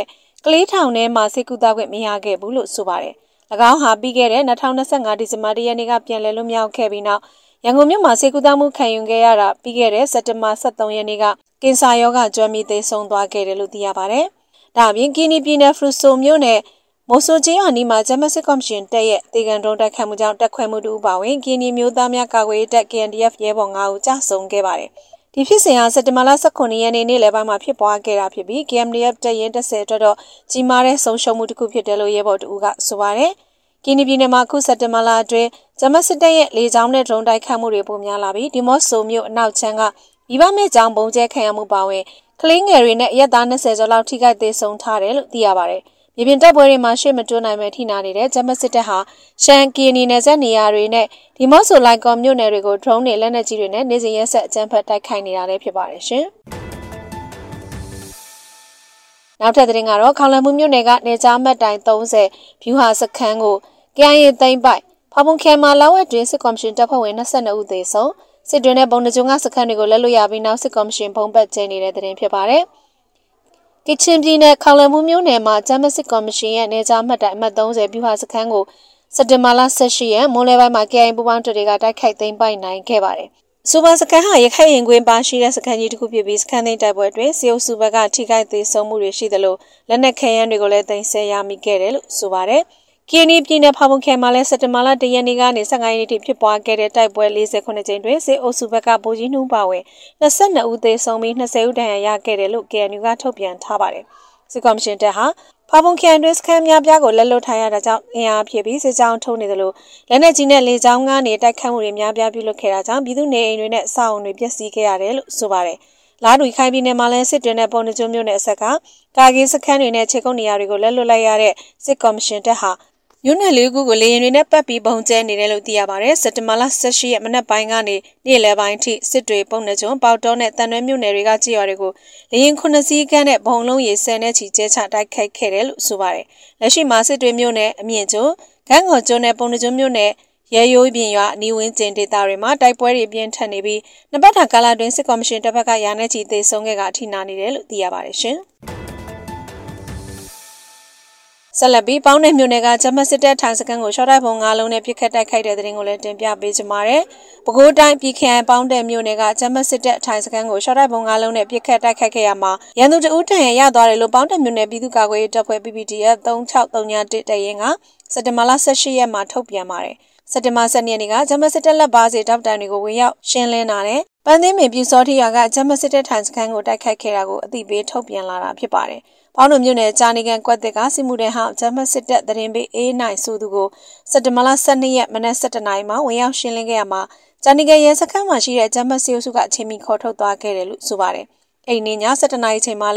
ကလေးထောင်ထဲမှာစိတ်ကူးသားခွင့်မရခဲ့ဘူးလို့ဆိုပါတယ်။၎င်းဟာပြီးခဲ့တဲ့2025ဒီဇင်ဘာ1ရက်နေ့ကပြန်လည်လွတ်မြောက်ခဲ့ပြီးနောက်ရန်ကုန်မြို့မှာစိတ်ကူးသားမှုခံယူခဲ့ရတာပြီးခဲ့တဲ့စက်တင်ဘာ23ရက်နေ့ကကင်ဆာရောဂါကျွမ်းပြီးသေဆုံးသွားခဲ့တယ်လို့သိရပါတယ်။ဒါအပြင်ကီနီပြည်နယ်ဖရူဆိုမြို့နယ်မိုဆိုချင်းအနီးမှာဂျမစစ်ကော်မရှင်တပ်ရဲ့တေကန်ဒုံတိုက်ခတ်မှုကြောင့်တက်ခွဲမှုတူပါဝင်ကီနီမျိုးသားများကာကွယ်ရေးတပ် KNDF ရဲဘော်9ဦးကြာဆုံးခဲ့ပါတယ်။ဒီဖြစ်စဉ်ဟာစက်တင်ဘာလ19ရက်နေ့နေ့လယ်ပိုင်းမှာဖြစ်ပွားခဲ့တာဖြစ်ပြီး KNDF တပ်ရင်း10အတွက်တော့ကြီးမားတဲ့ဆုံးရှုံးမှုတစ်ခုဖြစ်တယ်လို့ရဲဘော်တူကဆိုပါတယ်။ကီနီပြည်နယ်မှာအခုစက်တင်ဘာလအတွင်းဂျမစစ်တပ်ရဲ့လေကြောင်းနဲ့ဒရုန်းတိုက်ခတ်မှုတွေပိုများလာပြီးဒီမော့ဆိုမြို့အနောက်ချမ်းကမိဘမဲ့ကြောင်ပုံကျဲခံရမှုပါဝင်ကလေးငယ်တွေနဲ့အရက်သား20ကျော်လောက်ထိခိုက်သေဆုံးထားတယ်လို့သိရပါတယ်။မြေပြင်တပ်ပွဲတွေမှာရှေ့မတွန်းနိုင်ပဲထိနာနေတဲ့ဂျမစစ်တပ်ဟာရှန်ကီနီနယ်စပ်နေရာတွေနဲ့ဒီမော့ဆိုလိုက်ကော်မြို့နယ်တွေကိုဒရုန်းတွေလက်နက်ကြီးတွေနဲ့နေစဉ်ရက်ဆက်အကြမ်းဖက်တိုက်ခိုက်နေတာလည်းဖြစ်ပါတယ်ရှင်။နောက်ထပ်သတင်းကတော့ခေါလမှုမြို့နယ်ကနေကြားမှတ်တိုင်30ဗျူဟာစခန်းကိုKIAသိမ်းပိုက်ဖဖုန်ခဲမှာလောက်ဝက်တွင်စစ်ကော်မရှင်တပ်ဖွဲ့ဝင်22ဦးသေဆုံးစစ်တွင်းနဲ့ပုံနှကျုံကစခန်းတွေကိုလက်လွတ်ရပြီးနောက်စစ်ကော်မရှင်ဖုံးပတ်ကျင်းနေတဲ့သတင်းဖြစ်ပါတယ်။ကချင်ပြည်နယ်ခေါလမှုမြို့နယ်မှာဂျမစစ်ကော်မရှင်ရဲ့နေကြားမှတ်တိုင်အမှတ်30ဗျူဟာစခန်းကိုစက်တင်ဘာလ18ရက်မိုးလေပိုင်းမှာ KIA ပူးပေါင်းတပ်တွေကတိုက်ခိုက်သိမ်းပိုက်နိုင်ခဲ့ပါတယ်။စူပါစခန်းဟာရခိုင်ရင်ကွင်းပါရှိတဲ့စခန်းကြီးတစ်ခုဖြစ်ပြီးစခန်းသိမ်းတိုက်ပွဲအတွင်းစီအိုစုဘက်ကထိခိုက်သေးဆုံးမှုတွေရှိသလိုလက်နက်ခဲယမ်းတွေကိုလည်းသိမ်းဆည်းရမိခဲ့တယ်လို့ဆိုပါတယ်။ကီနီပြည်နယ်ဖဖုန်ခဲမှာလည်းစက်တင်ဘာလ1ရက်နေ့ကနေ15ရက်နေ့ထိဖြစ်ပွားခဲ့တဲ့တိုက်ပွဲ48ကြိမ်တွင်စစ်အုပ်စုဘက်ကဗိုလ်ကြီးနှူးပါဝင်22ဦးသေဆုံးပြီး20ဦးဒဏ်ရာရခဲ့တယ်လို့ KNU ကထုတ်ပြန်ထားပါတယ်။စစ်ကော်မရှင်တပ်ဟာဖဖုန်ခဲတွင်စခန်းများပြားကိုလက်လွတ်ထားရတာကြောင့်အင်အားဖြစ်ပြီးစစ်ကြောင်းထုံးနေသလိုလက်နက်ကြီးနဲ့လေကြောင်းကနေတိုက်ခတ်မှုတွေများပြားပြုလုပ်ခဲ့တာကြောင့်ပြည်သူနေအိမ်တွေနဲ့အဆောက်အုံတွေပျက်စီးခဲ့ရတယ်လို့ဆိုပါတယ်။လာဒူခိုင်ပြည်နယ်မှာလည်းစစ်တွင်းနဲ့ပုံနှကျုံမြို့နယ်အဆက်ကကာကီစခန်းတွေနဲ့ခြေကုပ်နေရာတွေကိုလက်လွတ်လိုက်ရတဲ့စစ်ကော်မရှင်တပ်ဟာမြို့နယ်လေးခုကိုလေရင်တွေနဲ့ပတ်ပြီးပုံကျဲနေတယ်လို့သိရပါတယ်။စက်တင်ဘာလ18ရက်မနက်ပိုင်းကနေနေ့လယ်ပိုင်းထိစစ်တွေပုံနှကျုံပေါတောနဲ့တန်ရွဲမြို့နယ်တွေကကြေးရွာတွေကိုလေရင်9စီးကန်းနဲ့ဘုံလုံးရေ10နဲ့ချီကျဲချတိုက်ခိုက်ခဲ့တယ်လို့ဆိုပါတယ်။လက်ရှိမှာစစ်တွေမြို့နယ်အမြင့်ကျွန်းဂန်းကော်ကျွန်းနဲ့ပုံနှကျုံမြို့နယ်ရဲရိုးပြင်ရွာအနီးဝန်းကျင်ဒေသတွေမှာတိုက်ပွဲတွေပြင်းထန်နေပြီးနှစ်ပတ်တာကာလတွင်စစ်ကော်မရှင်တပ်ဖက်ကရာနဲ့ချီသေဆုံးခဲ့ကအထိနာနေတယ်လို့သိရပါတယ်ရှင်။ဆက်လက်ပြီးပေါင်းတဲ့မြို့နယ်ကဂျမစစ်တပ်ထိုင်စခန်းကိုရှော့တိုက်ပုံ9လုံးနဲ့ပြစ်ခတ်တိုက်ခိုက်တဲ့တဲ့ရင်ကိုလည်းတင်ပြပေးကြပါမယ်။ပဲခူးတိုင်းပြည်ခိုင်ပေါင်းတဲ့မြို့နယ်ကဂျမစစ်တပ်ထိုင်စခန်းကိုရှော့တိုက်ပုံ9လုံးနဲ့ပြစ်ခတ်တိုက်ခိုက်ခဲ့ရမှာရန်သူတဦးတန်ရသွားတယ်လို့ပေါင်းတဲ့မြို့နယ်ပြည်သူ့ကာကွယ်ရေးတပ်ဖွဲ့ PPTF 3631တရင်ကစက်တင်ဘာလ18ရက်မှာထုတ်ပြန်ပါတယ်။စက်တင်ဘာ12ရက်နေ့ကဂျမစစ်တပ်လက်ပါစီတောက်တန်တွေကိုဝင်ရောက်ရှင်းလင်းတာနဲ့ပန်းသိမ်းပင်ပြူစောတိရွာကဂျမစစ်တပ်ထိုင်စခန်းကိုတိုက်ခိုက်ခဲ့တာကိုအသိပေးထုတ်ပြန်လာတာဖြစ်ပါတယ်။ပေါင်းတို့မြို့နယ်ဂျာနီကန်ကွက်တစ်ကစစ်မှုထမ်းဟောင်းဂျမစစ်တပ်တရင်ပေးအေးနိုင်ဆိုသူကိုစက်တင်ဘာလ12ရက်မနက်7:00နာရီမှာဝင်ရောက်ရှင်းလင်းခဲ့ရမှာဂျာနီကန်ရဲစခန်းမှာရှိတဲ့ဂျမစီအုပ်စုကအချိန်မီခေါ်ထုတ်သွားခဲ့တယ်လို့ဆိုပါတယ်။အိမ်နေည7:00နာရီချိန်မှာလဲ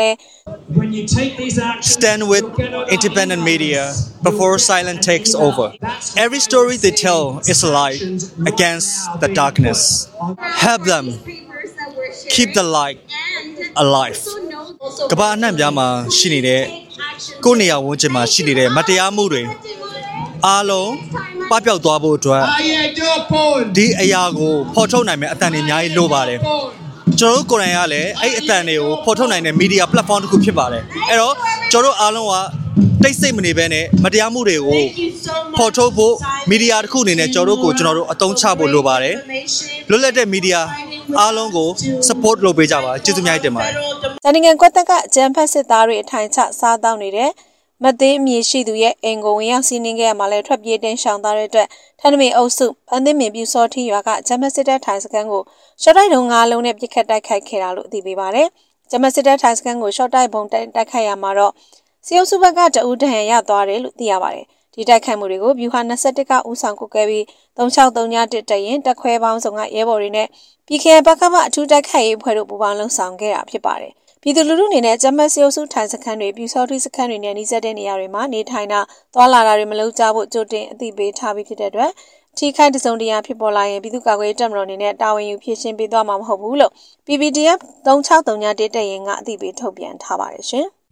Stand with independent media before silence takes over. Every story they tell is a light against the darkness. Help them keep the light alive. ကမ္ဘာအနှံ့ပြားမှာရှိနေတဲ့ကိုယ့်နေရာဝန်းကျင်မှာရှိနေတဲ့မတရားမှုတွေအားလုံးပပျောက်သွားဖို့အတွက်ဒီအရာကိုဖော်ထုတ်နိုင်မယ့်အသံတွေအများကြီးလိုပါတယ်ကျွန်တော်တို့ကိုယ်တိုင်ကလည်းအဲ့အသံတွေကိုဖော်ထုတ်နိုင်တဲ့ media platform တစ်ခုဖြစ်ပါတယ်အဲ့တော့ကျွန်တော်တို့အားလုံးကတိတ်ဆိတ်မနေဘဲနဲ့မတရားမှုတွေကိုဖော်ထုတ်ဖို့ media တစ်ခုအနေနဲ့ကျွန်တော်တို့အသုံးချဖို့လိုပါတယ်လွတ်လပ်တဲ့ media အားလုံးကို support လုပ်ပေးကြပါကျေးဇူးအများကြီးတင်ပါတယ်။တန်ငန်ကွက်တက်ကအကြမ်းဖက်စစ်သားတွေအထိုင်ချစားတောင်းနေတဲ့မသေးအမည်ရှိသူရဲ့အင်ကိုဝင်ရောက်စီးနင်းခဲ့ရမှာလဲထွက်ပြေးတင်ရှောင်သားတဲ့အတွက်ထန်းနမင်အုပ်စုဖန်သိမင်ပြူစောထီရွာကဂျမစစ်တပ်ထိုင်စခန်းကိုရှော့တိုက်တုံ9လုံးနဲ့ပြစ်ခတ်တိုက်ခိုက်ခဲ့တာလို့သိပေးပါတယ်။ဂျမစစ်တပ်ထိုင်စခန်းကိုရှော့တိုက်ပုံတိုက်ခိုက်ရမှာတော့စီအုပ်စုဘက်ကတအူးတဟန်ရသွားတယ်လို့သိရပါတယ်။ဒီတိုက်ခိုက်မှုတွေကိုဗျူဟာ21ကဦးဆောင်ကုတ်ခဲ့ပြီး3631တရင်တက်ခွဲပေါင်းစုံကရဲဘော်တွေနဲ့ပြည်ခဲဘက်ကမှအထူးတိုက်ခိုက်ရေးဖွဲ့တို့ပူးပေါင်းလှုပ်ဆောင်ခဲ့တာဖြစ်ပါတယ်။ပြည်သူလူထုအနေနဲ့ဂျမတ်စီအုပ်စုထိုင်စခန်းတွေပြူစောထီစခန်းတွေနဲ့နှိစက်တဲ့နေရာတွေမှာနေထိုင်တာသွာလာတာတွေမလုပ်ကြဖို့ကြိုတင်အသိပေးထားပြီးဖြစ်တဲ့အတွက်ထိခိုက်တစုံတရာဖြစ်ပေါ်လာရင်ပြည်သူ့ကာကွယ်ရေးတပ်မတော်အနေနဲ့တာဝန်ယူဖြည့်ရှင်းပေးသွားမှာမဟုတ်ဘူးလို့ PPTF 3631တရင်ကအသိပေးထုတ်ပြန်ထားပါတယ်ရှင်။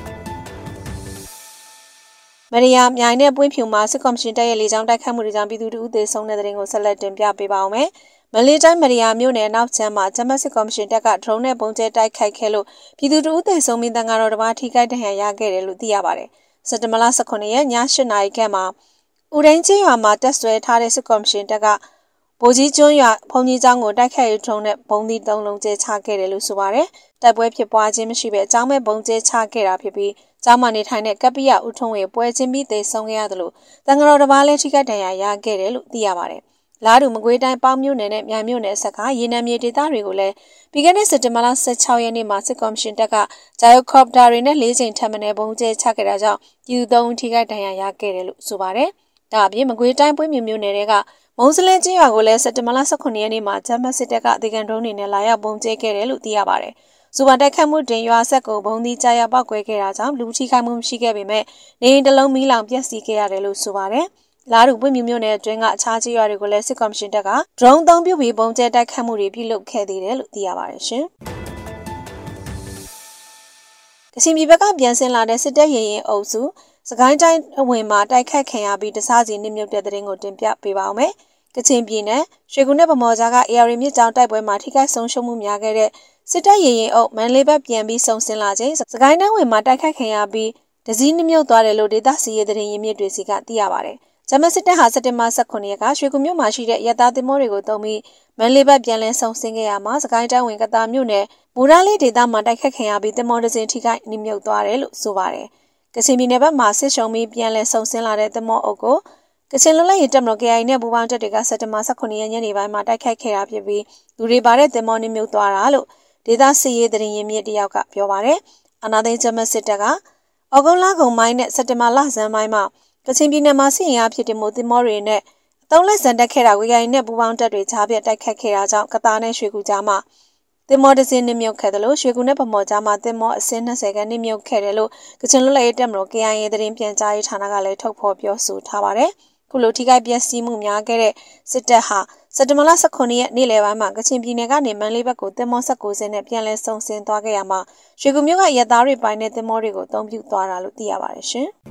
မရိယာမြိုင်နဲ့ပွင့်ဖြူမှာစစ်ကော်မရှင်တပ်ရဲ့လေကြောင်းတိုက်ခတ်မှုတွေကြောင့်ပြည်သူတို့သေဆုံးတဲ့တဲ့ရင်ကိုဆက်လက်တင်ပြပေးပါောင်းမယ်။မလေးတိုင်းမရီယာမြို့နယ်နောက်ချမ်းမှာဂျမတ်စစ်ကော်မရှင်တပ်ကဒရုန်းနဲ့ပုံကျဲတိုက်ခိုက်ခဲ့လို့ပြည်သူတို့သေဆုံးပြီးတန်ဃာတော်တစ်ပါးထိခိုက်ဒဏ်ရာရခဲ့တယ်လို့သိရပါတယ်။စက်တင်ဘာလ18ရက်ည8:00နာရီခန့်မှာဦးရင်းချင်းရွာမှာတက်ဆွဲထားတဲ့စစ်ကော်မရှင်တပ်ကဗိုလ်ကြီးကျွန်းရွာဘုံကြီးကျောင်းကိုတိုက်ခိုက်ရေးဒရုန်းနဲ့ဘုံသီး3လုံးကျဲချခဲ့တယ်လို့ဆိုပါတယ်။တိုက်ပွဲဖြစ်ပွားခြင်းမရှိဘဲအကြောင်းမဲ့ဘုံကျဲချခဲ့တာဖြစ်ပြီးကျောင်းမှာနေထိုင်တဲ့ကပ္ပိယဦးထုံးဝေပွဲချင်းပြီးသေဆုံးခဲ့ရတယ်လို့တန်ဃာတော်တစ်ပါးလည်းထိခိုက်ဒဏ်ရာရခဲ့တယ်လို့သိရပါတယ်။လာဒူမကွေးတိုင်းပေါင်းမြို့နယ်နဲ့မြိုင်မြို့နယ်ဆက်ကရေနံမြေဒေသတွေကိုလည်းပြီးခဲ့တဲ့စက်တင်ဘာလ16ရက်နေ့မှာစစ်ကော်မရှင်တပ်ကဂျိုင်ကော်ပတာတွေနဲ့၄ချိန်ထပ်မံဘုံကျဲချခဲ့တာကြောင့်ပြည်သူ3ဦးထိခိုက်ဒဏ်ရာရခဲ့တယ်လို့ဆိုပါတယ်။ဒါအပြင်မကွေးတိုင်းပွင့်မြို့နယ်တွေကမုံစလင်းချင်းရွာကိုလည်းစက်တင်ဘာလ18ရက်နေ့မှာဂျမတ်စစ်တပ်ကအသေးခံဒရုန်းတွေနဲ့လာရောက်ဘုံကျဲခဲ့တယ်လို့သိရပါတယ်။စူပါတိုက်ခတ်မှုတင်ရွာဆက်ကိုဘုံသီးကြားရောက်ပောက်ကွဲခဲ့တာကြောင့်လူထိခိုက်မှုမရှိခဲ့ပေမဲ့နေအိမ်တစ်လုံးမီးလောင်ပျက်စီးခဲ့ရတယ်လို့ဆိုပါတယ်။လာဒူပွင့်မြို့နယ်အတွင်းကအခြားကြီးရွာတွေကိုလည်းစစ်ကော်မရှင်တပ်ကဒရုန်းအသုံးပြုပြီးဘုံကျဲတိုက်ခတ်မှုတွေပြုလုပ်ခဲ့သေးတယ်လို့သိရပါတယ်ရှင်။ကချင်ပြည်ဘက်ကပြန်ဆင်းလာတဲ့စစ်တပ်ရင်အုပ်စုစကိုင်းတိုင်းအဝင်မှာတိုက်ခတ်ခံရပြီးတစားစီနစ်မြုပ်တဲ့တဲ့ရင်ကိုတင်ပြပေးပါအောင်မယ်။ကချင်ပြည်နယ်ရွှေကူနဲ့ဗမော်ကြားက AR မြစ်ကြောင်းတိုက်ပွဲမှာထိခိုက်ဆုံးရှုံးမှုများခဲ့တဲ့စစ်တပ်ရင်အုပ်မန်လေးဘက်ပြန်ပြီးဆုံဆင်းလာခြင်းစကိုင်းတိုင်းဝင်မှာတိုက်ခတ်ခံရပြီးတစည်းနစ်မြုပ်သွားတယ်လို့ဒေသစီရေးတဲ့ရင်မြစ်တွေစီကသိရပါတယ်။ဂျမတ်စစ်တပ်ဟာစက်တင်ဘာ18ရက်ကရွှေကူမြို့မှာရှိတဲ့ရပ်သားသင်္ဘောတွေကိုတုံးပြီးမန်လေးဘက်ပြန်လည်ဆုံဆင်းခဲ့ရမှာစကိုင်းတိုင်းဝင်ကတာမြို့နယ်မူရလေးဒေသမှာတိုက်ခတ်ခံရပြီးသင်္ဘောတစ်စင်းထိခိုက်နစ်မြုပ်သွားတယ်လို့ဆိုပါတယ်။ကချင်ပြည်နယ်ဘက်မှာစစ်ရှုံပြီးပြန်လည်ဆုံဆင်းလာတဲ့သင်္ဘောအုပ်ကိုကချင်လွတ်လပ်ရေးတပ်မတော် KIA နဲ့ပူးပေါင်းတပ်တွေကစက်တင်ဘာ18ရက်ညနေပိုင်းမှာတိုက်ခိုက်ခဲ့တာဖြစ်ပြီးလူတွေပါတဲ့သင်္ဘောနစ်မြုပ်သွားတာလို့ဒေသစစ်ရေးသတင်းရင်းမြစ်တယောက်ကပြောပါတယ်။အာနာသိန်းဂျမတ်စစ်တပ်ကဩဂုတ်လကုန်ပိုင်းနဲ့စက်တင်ဘာလဆန်းပိုင်းမှာကချင်ပြည်နယ်မှာစစ်ရင်အားဖြစ်တဲ့မိုးသင်္ဘောတွေနဲ့အသုံးလက်စံတက်ခဲ့တာ KIA နဲ့ပူးပေါင်းတပ်တွေကြားပြတ်တိုက်ခတ်ခဲ့တာကြောင့်ကတာနဲ့ရွှေကူကြားမှာသင်္ဘောတစ်စင်းနစ်မြုပ်ခဲ့တယ်လို့ရွှေကူနဲ့ဗမော်ကြားမှာသင်္ဘောအစင်း20ခန်းနစ်မြုပ်ခဲ့တယ်လို့ကချင်လွတ်လပ်ရေးတပ်မတော် KIA သတင်းပြန်ကြားရေးဌာနကလည်းထုတ်ဖော်ပြောဆိုထားပါတယ်။ခုလိုထိခိုက်ပျက်စီးမှုများခဲ့တဲ့စစ်တပ်ဟာစက်တင်ဘာလ18ရက်နေ့လယ်ပိုင်းမှာကချင်ပြည်နယ်ကနေမန်လေးဘက်ကိုသင်္ဘော19စင်းနဲ့ပြန်လည်ဆုံဆင်းသွားခဲ့ရမှာရွှေကူမြို့ကရဲသားတွေပိုင်တဲ့သင်္ဘောတွေကိုအသုံးပြုသွားတာလို့သိရပါတယ်ရှင်။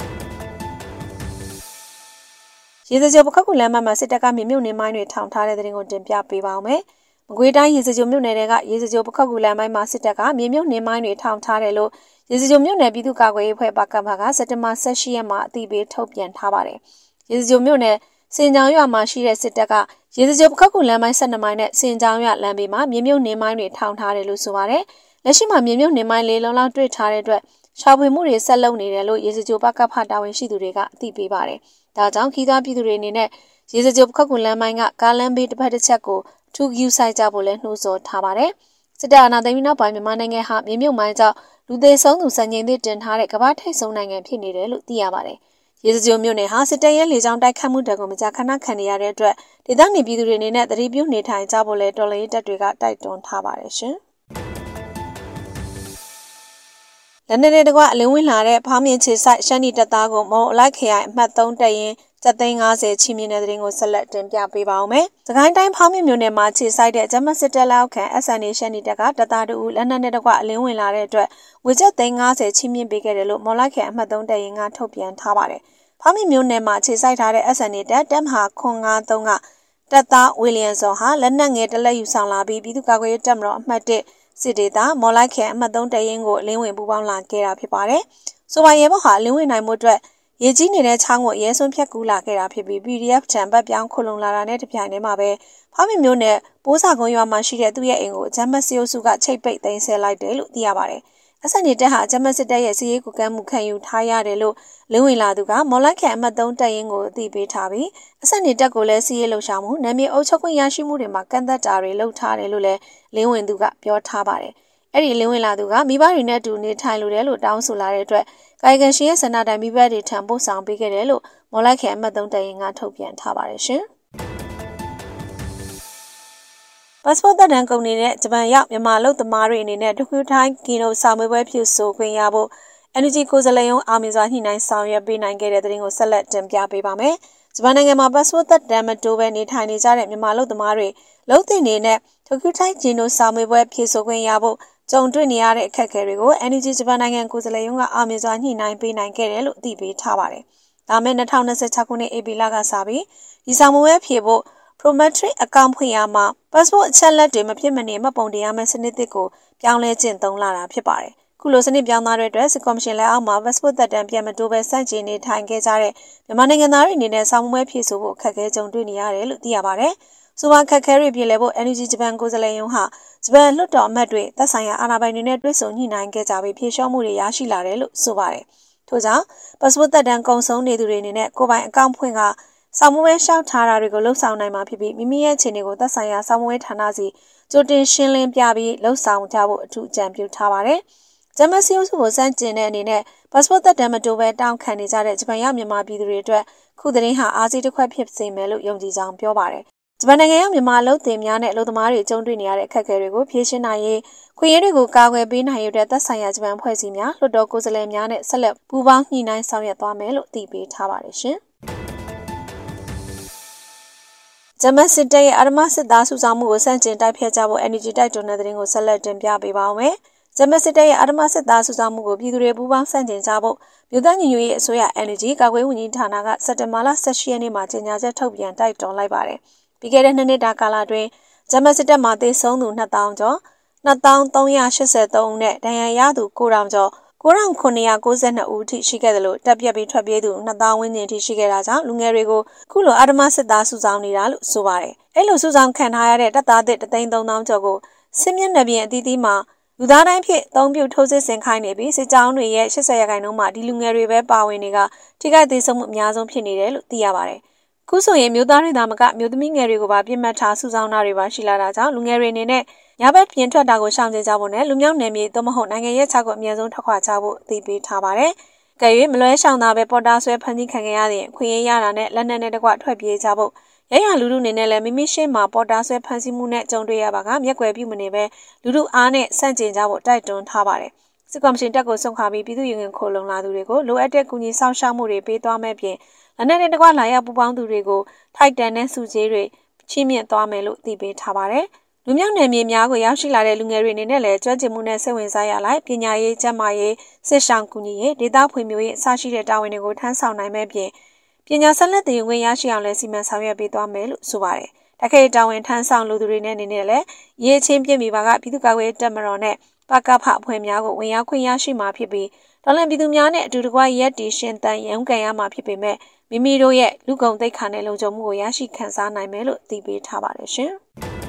ရေစကြိုပခက်ကူလမ်းမှာစစ်တပ်ကမြေမြုပ်နေမိုင်းတွေထောင်ထားတဲ့တဲ့ရင်ကိုတင်ပြပေးပါောင်းမယ်။မကွေးတိုင်းရေစကြိုမြို့နယ်တွေကရေစကြိုပခက်ကူလမ်းမှာစစ်တပ်ကမြေမြုပ်နေမိုင်းတွေထောင်ထားတယ်လို့ရေစကြိုမြို့နယ်ပြည်သူ့ကာကွယ်ရေးအဖွဲ့ပါကဖကစက်တင်ဘာ18ရက်မှာအသိပေးထုတ်ပြန်ထားပါတယ်။ရေစကြိုမြို့နယ်စင်ကြောင်ရွာမှာရှိတဲ့စစ်တပ်ကရေစကြိုပခက်ကူလမ်းပိုင်း12မိုင်နဲ့စင်ကြောင်ရွာလမ်းဘေးမှာမြေမြုပ်နေမိုင်းတွေထောင်ထားတယ်လို့ဆိုပါတယ်။လက်ရှိမှာမြေမြုပ်နေမိုင်း၄လုံးလောက်တွေ့ထားတဲ့အတွက်ရှာဖွေမှုတွေဆက်လုပ်နေတယ်လို့ရေစကြိုပကဖတာဝန်ရှိသူတွေကအသိပေးပါတယ်။ဒါကြောင့်ခီးသွွားပြည်သူတွေအနေနဲ့ရေစကြိုပခက်ကူလမ်းပိုင်းကကားလမ်းဘေးတစ်ဖက်တစ်ချက်ကိုထူးယူဆိုင်ကြဖို့လဲနှိုးဆော်ထားပါတယ်။စစ်တပ်အာဏာသိမ်းပြီးနောက်ပိုင်းမြန်မာနိုင်ငံဟာမြေမြုပ်မိုင်းကြောင့်လူသေဆုံးသူစံချိန်သစ်တင်ထားတဲ့ကမ္ဘာထိပ်ဆုံးနိုင်ငံဖြစ်နေတယ်လို့သိရပါတယ်။ရေစကြိုမြို့နယ်ဟာစစ်တပ်ရဲ့လေကြောင်းတိုက်ခတ်မှုတပ်ကိုမကြာခဏခံနေရတဲ့အတွက်ဒေသနေပြည်သူတွေအနေနဲ့သတိပြုနေထိုင်ကြဖို့လဲတော်လှန်ရေးတပ်တွေကတိုက်တွန်းထားပါတယ်ရှင်။လက်နက်တွေကအလင်းဝင်လာတဲ့ဖောင်းမြင့်ချေဆိုင်ရှမ်းနီတပ်သားကိုမုံအလိုက်ခရိုင်အမှတ်3တပ်ရင်း750ချီမြင့်တဲ့တဲ့ရင်ကိုဆက်လက်တင်ပြပေးပါောင်းမယ်။စကိုင်းတိုင်းဖောင်းမြင့်မြို့နယ်မှာခြေဆိုင်တဲ့ဂျမတ်စစ်တပ်လက်အောက်ခံ SNA ရှမ်းနီတပ်ကတပ်သားတို့လက်နက်နဲ့တကွအလင်းဝင်လာတဲ့အတွက်ငွေကျပ်350ချီမြင့်ပေးခဲ့တယ်လို့မော်လိုက်ခရိုင်အမှတ်3တပ်ရင်းကထုတ်ပြန်ထားပါတယ်။ဖောင်းမြင့်မြို့နယ်မှာခြေဆိုင်ထားတဲ့ SNA တပ်မဟာ953ကတပ်သားဝီလီယံစောဟာလက်နက်ငယ်တစ်လက်ယူဆောင်လာပြီးပြည်သူ့ကာကွယ်ရေးတပ်မတော်အမှတ်1စစ်ဒေသမော်လိုက်ခရိုင်အမှတ်3တပ်ရင်းကိုအလင်းဝင်ပူးပေါင်းလာခဲ့တာဖြစ်ပါတယ်။ဆိုပါရဲဘော်ဟာအလင်းဝင်နိုင်မှုအတွက်ရေကြီးနေတဲ့ချောင်းကိုရဲစွန်းဖြတ်ကူးလာခဲ့တာဖြစ်ပြီး PDF ထံဘက်ပြောင်းခုလုံလာတာနဲ့တပြိုင်တည်းမှာပဲဖောင်းမြမျိုးနဲ့ပိုးစာကုန်းရွာမှာရှိတဲ့သူ့ရဲ့အိမ်ကိုဂျမတ်စီယိုစုကချိတ်ပိတ်သိမ်းဆဲလိုက်တယ်လို့သိရပါတယ်။အစနေတက်ဟာဂျမတ်စစ်တပ်ရဲ့စီရေးကိုကမ်းမှုခံယူထားရတယ်လို့လင်းဝင်လာသူကမော်လိုက်ခန်အမှတ်3တပ်ရင်းကိုအသိပေးထားပြီးအစနေတက်ကိုလည်းစီရေးလှုပ်ရှားမှုနာမည်အုပ်ချုပ်ခွင့်ရရှိမှုတွေမှာကန့်သက်တာတွေလုပ်ထားတယ်လို့လည်းလင်းဝင်သူကပြောထားပါတယ်။အဲ့ဒီလင်းဝင်လာသူကမိဘတွေနဲ့အတူနေထိုင်လိုတယ်လို့တောင်းဆိုလာတဲ့အတွက်ကာယကံရှင်ရဲ့ဆန္ဒတိုင်းမိဘတွေထံပို့ဆောင်ပေးခဲ့တယ်လို့မော်လိုက်ခန်အမှတ်3တပ်ရင်းကထုတ်ပြန်ထားပါတယ်ရှင်။ပတ်စပို့သက်တမ်းကုန်နေတဲ့ဂျပန်ရောက်မြန်မာလူသမားတွေအနေနဲ့တခုထိုင်းကီနိုစာမေးပွဲပြုဆိုခွင့်ရဖို့ NUG ကိုယ်စားလှယ်ရုံးအောင်မြင်စွာညှိနှိုင်းဆောင်ရွက်ပေးနိုင်ခဲ့တဲ့တဲ့ရင်ကိုဆက်လက်တင်ပြပေးပါမယ်။ဂျပန်နိုင်ငံမှာပတ်စပို့သက်တမ်းမတိုးဘဲနေထိုင်နေကြတဲ့မြန်မာလူသမားတွေလုံသင်နေတဲ့တခုထိုင်းကီနိုစာမေးပွဲပြုဆိုခွင့်ရဖို့ကြုံတွေ့နေရတဲ့အခက်အခဲတွေကို NUG ဂျပန်နိုင်ငံကိုယ်စားလှယ်ရုံးကအောင်မြင်စွာညှိနှိုင်းပေးနိုင်ခဲ့တယ်လို့အသိပေးထားပါတယ်။ဒါမဲ့2026ခုနှစ် AP လကစပြီးဒီစာမေးပွဲဖြေဖို့ Prometric အကောင့်ဖွင့်ရမှာ passport အချက်အလက်တွေမဖြစ်မနေမှပုံတင်ရမယ့်စနစ်တစ်ကိုပြောင်းလဲကျင့်သုံးလာတာဖြစ်ပါတယ်။ခုလိုစနစ်ပြောင်းသားတဲ့အတွက်စစ်ကော်မရှင်လက်အောက်မှာ passport သက်တမ်းပြန်မတိုးပဲစန့်ကျင်နေထိုင်ခဲ့ကြတဲ့မြန်မာနိုင်ငံသားတွေအနေနဲ့စာမှုမဲဖြည့်ဆို့ဖို့အခက်အခဲကြုံတွေ့နေရတယ်လို့သိရပါတယ်။ဆိုပါခက်ခဲတွေပြည်လဲဖို့ NUG ဂျပန်ကိုယ်စားလှယ်ရုံးဟာဂျပန်လွှတ်တော်အမတ်တွေသက်ဆိုင်ရာအာဏာပိုင်တွေနဲ့တွေ့ဆုံညှိနှိုင်းခဲ့ကြပြီးဖြေလျှော့မှုတွေရရှိလာတယ်လို့ဆိုပါတယ်။ထို့ကြောင့် passport သက်တမ်းကုန်ဆုံးနေသူတွေအနေနဲ့ကိုယ်ပိုင်အကောင့်ဖွင့်ကစာမှုမဲရှောက်ထားတာတွေကိုလှုပ်ဆောင်နိုင်မှာဖြစ်ပြီးမိမိရဲ့အခြေအနေကိုသက်ဆိုင်ရာစာမှုမဲဌာနစီကြိုတင်ရှင်းလင်းပြပြီးလှုပ်ဆောင်ကြဖို့အထူးအကြံပြုထားပါတယ်။ဂျမစီယိုစုကိုစန့်ကျင်တဲ့အနေနဲ့ passport သက်တမ်းမတိုးဘဲတောင်းခံနေကြတဲ့ဂျပန်ရောက်မြန်မာပြည်သူတွေအတွက်ခုသတင်းဟာအားစီးတစ်ခွက်ဖြစ်စေမယ်လို့ယုံကြည်ကြောင်းပြောပါတယ်။ဂျပန်နိုင်ငံရောက်မြန်မာအလုပ်သင်များနဲ့အလုပ်သမားတွေကြုံတွေ့နေရတဲ့အခက်အခဲတွေကိုဖြေရှင်းနိုင်ရေးခွင့်ရတွေကိုကာကွယ်ပေးနိုင်ရတဲ့သက်ဆိုင်ရာဂျပန်ဖွဲ့စည်းများလွှတ်တော်ကိုယ်စားလှယ်များနဲ့ဆက်လက်ပူးပေါင်းညှိနှိုင်းဆောင်ရွက်သွားမယ်လို့တည်ပေးထားပါတယ်ရှင်။ဂျမစစ်တပ်ရဲ့အာရမစစ်သားစုဆောင်မှုကိုစန့်ကျင်တိုက်ဖျက်ကြဖို့ NUG တိုက်တွန်းတဲ့သတင်းကိုဆက်လက်တင်ပြပေးပါောင်းမယ်။ဂျမစစ်တပ်ရဲ့အာရမစစ်သားစုဆောင်မှုကိုပြည်သူတွေပူးပေါင်းစန့်ကျင်ကြဖို့မြို့သားညီညွတ်ရေးအစိုးရ NUG ကာကွယ်ဝန်ကြီးဌာနကစက်တင်ဘာလ18ရက်နေ့မှာကြေညာချက်ထုတ်ပြန်တိုက်တွန်းလိုက်ပါတယ်။ပြီးခဲ့တဲ့2နှစ်တာကာလအတွင်းဂျမစစ်တပ်မှာသေဆုံးသူ2000ကျော်2383ဦးနဲ့ဒဏ်ရာရသူ9000ကျော်9992ဦးထိရှိခဲ့တယ်လို့တပ်ပြက်ပြီးထွက်ပြေးသူ2000ဝန်းကျင်ထိရှိခဲ့တာကြောင့်လူငယ်တွေကိုခုလိုအာရမစစ်သားစုဆောင်နေတာလို့ဆိုပါတယ်။အဲ့လိုစုဆောင်ခံထားရတဲ့တပ်သားသစ်33000ကျော်ကိုစစ်မျက်နှာပြင်အသီးသီးမှာလူသားတိုင်းဖြစ်အုံပြုထိုးစစ်ဆင်ခိုင်းနေပြီးစစ်ကြောင်းတွေရဲ့80%မှာဒီလူငယ်တွေပဲပါဝင်နေကထိခိုက်သေးဆုံးမှုအများဆုံးဖြစ်နေတယ်လို့သိရပါတယ်။ခုဆိုရင်မျိုးသားတွေသာမကမျိုးသမီးငယ်တွေကိုပါပြစ်မှတ်ထားစုဆောင်တာတွေပါရှိလာတာကြောင့်လူငယ်တွေအနေနဲ့ညဘက်ပြင်ထွက်တာကိုရှောင်ကျဉ်ကြဖို့နဲ့လူမျိုးနယ်မြေသို့မဟုတ်နိုင်ငံရဲ့ခြားကိုအမြဲဆုံးထွက်ခွာကြဖို့အသိပေးထားပါတယ်။ကဲ၍မလွဲရှောင်တာပဲပေါ်တာဆွဲဖန်ဆီးခံရရင်ခွင့်ရရတာနဲ့လက်နက်နဲ့တကွထွက်ပြေးကြဖို့ရရလူလူအနေနဲ့လည်းမိမိရှေ့မှာပေါ်တာဆွဲဖန်ဆီးမှုနဲ့ကြုံတွေ့ရပါကမျက်ကွယ်ပြုမနေပဲလူလူအားနဲ့ဆန့်ကျင်ကြဖို့တိုက်တွန်းထားပါတယ်။စစ်ကောင်စီတပ်ကိုဆုံးခါပြီးပြည်သူ့ရင်ခိုလုံလာသူတွေကိုလိုအပ်တဲ့ကူညီဆောင်ရှောက်မှုတွေပေးသွားမဲ့ပြင်လက်နက်နဲ့တကွလာရောက်ပူပေါင်းသူတွေကိုထိုက်တန်တဲ့စုကြီးတွေချီးမြှင့်သွားမယ်လို့သိပေးထားပါတယ်။လူမျိုးနယ်မြေများကိုရောက်ရှိလာတဲ့လူငယ်တွေအနေနဲ့လည်းကျွမ်းကျင်မှုနဲ့စိတ်ဝင်စားရလိုက်ပညာရေးကျန်းမာရေးစစ်ဆောင်ကူညီရေးဒေသဖွံ့ဖြိုးရေးအစရှိတဲ့တာဝန်တွေကိုထမ်းဆောင်နိုင်မဲ့ပြင်ပညာဆက်လက်သင်ယူခွင့်ရရှိအောင်လည်းစီမံဆောင်ရွက်ပေးသွားမယ်လို့ဆိုပါတယ်။တခိုင်တာဝန်ထမ်းဆောင်လူသူတွေနဲ့အနေနဲ့လည်းရေးချင်းပြည့်မိပါကပြည်သူ့ကာကွယ်တပ်မတော်နဲ့ပကဖအဖွဲ့များကိုဝင်ရောက်ခွင့်ရရှိမှာဖြစ်ပြီးတော်လှန်ပြည်သူများနဲ့အတူတကွရက်တီရှင်တန်ရုန်းကန်ရမှာဖြစ်ပေမဲ့မိမိတို့ရဲ့လူကုန်သိက္ခာနဲ့လုံခြုံမှုကိုရရှိခံစားနိုင်မယ်လို့သိပေးထားပါတယ်ရှင်။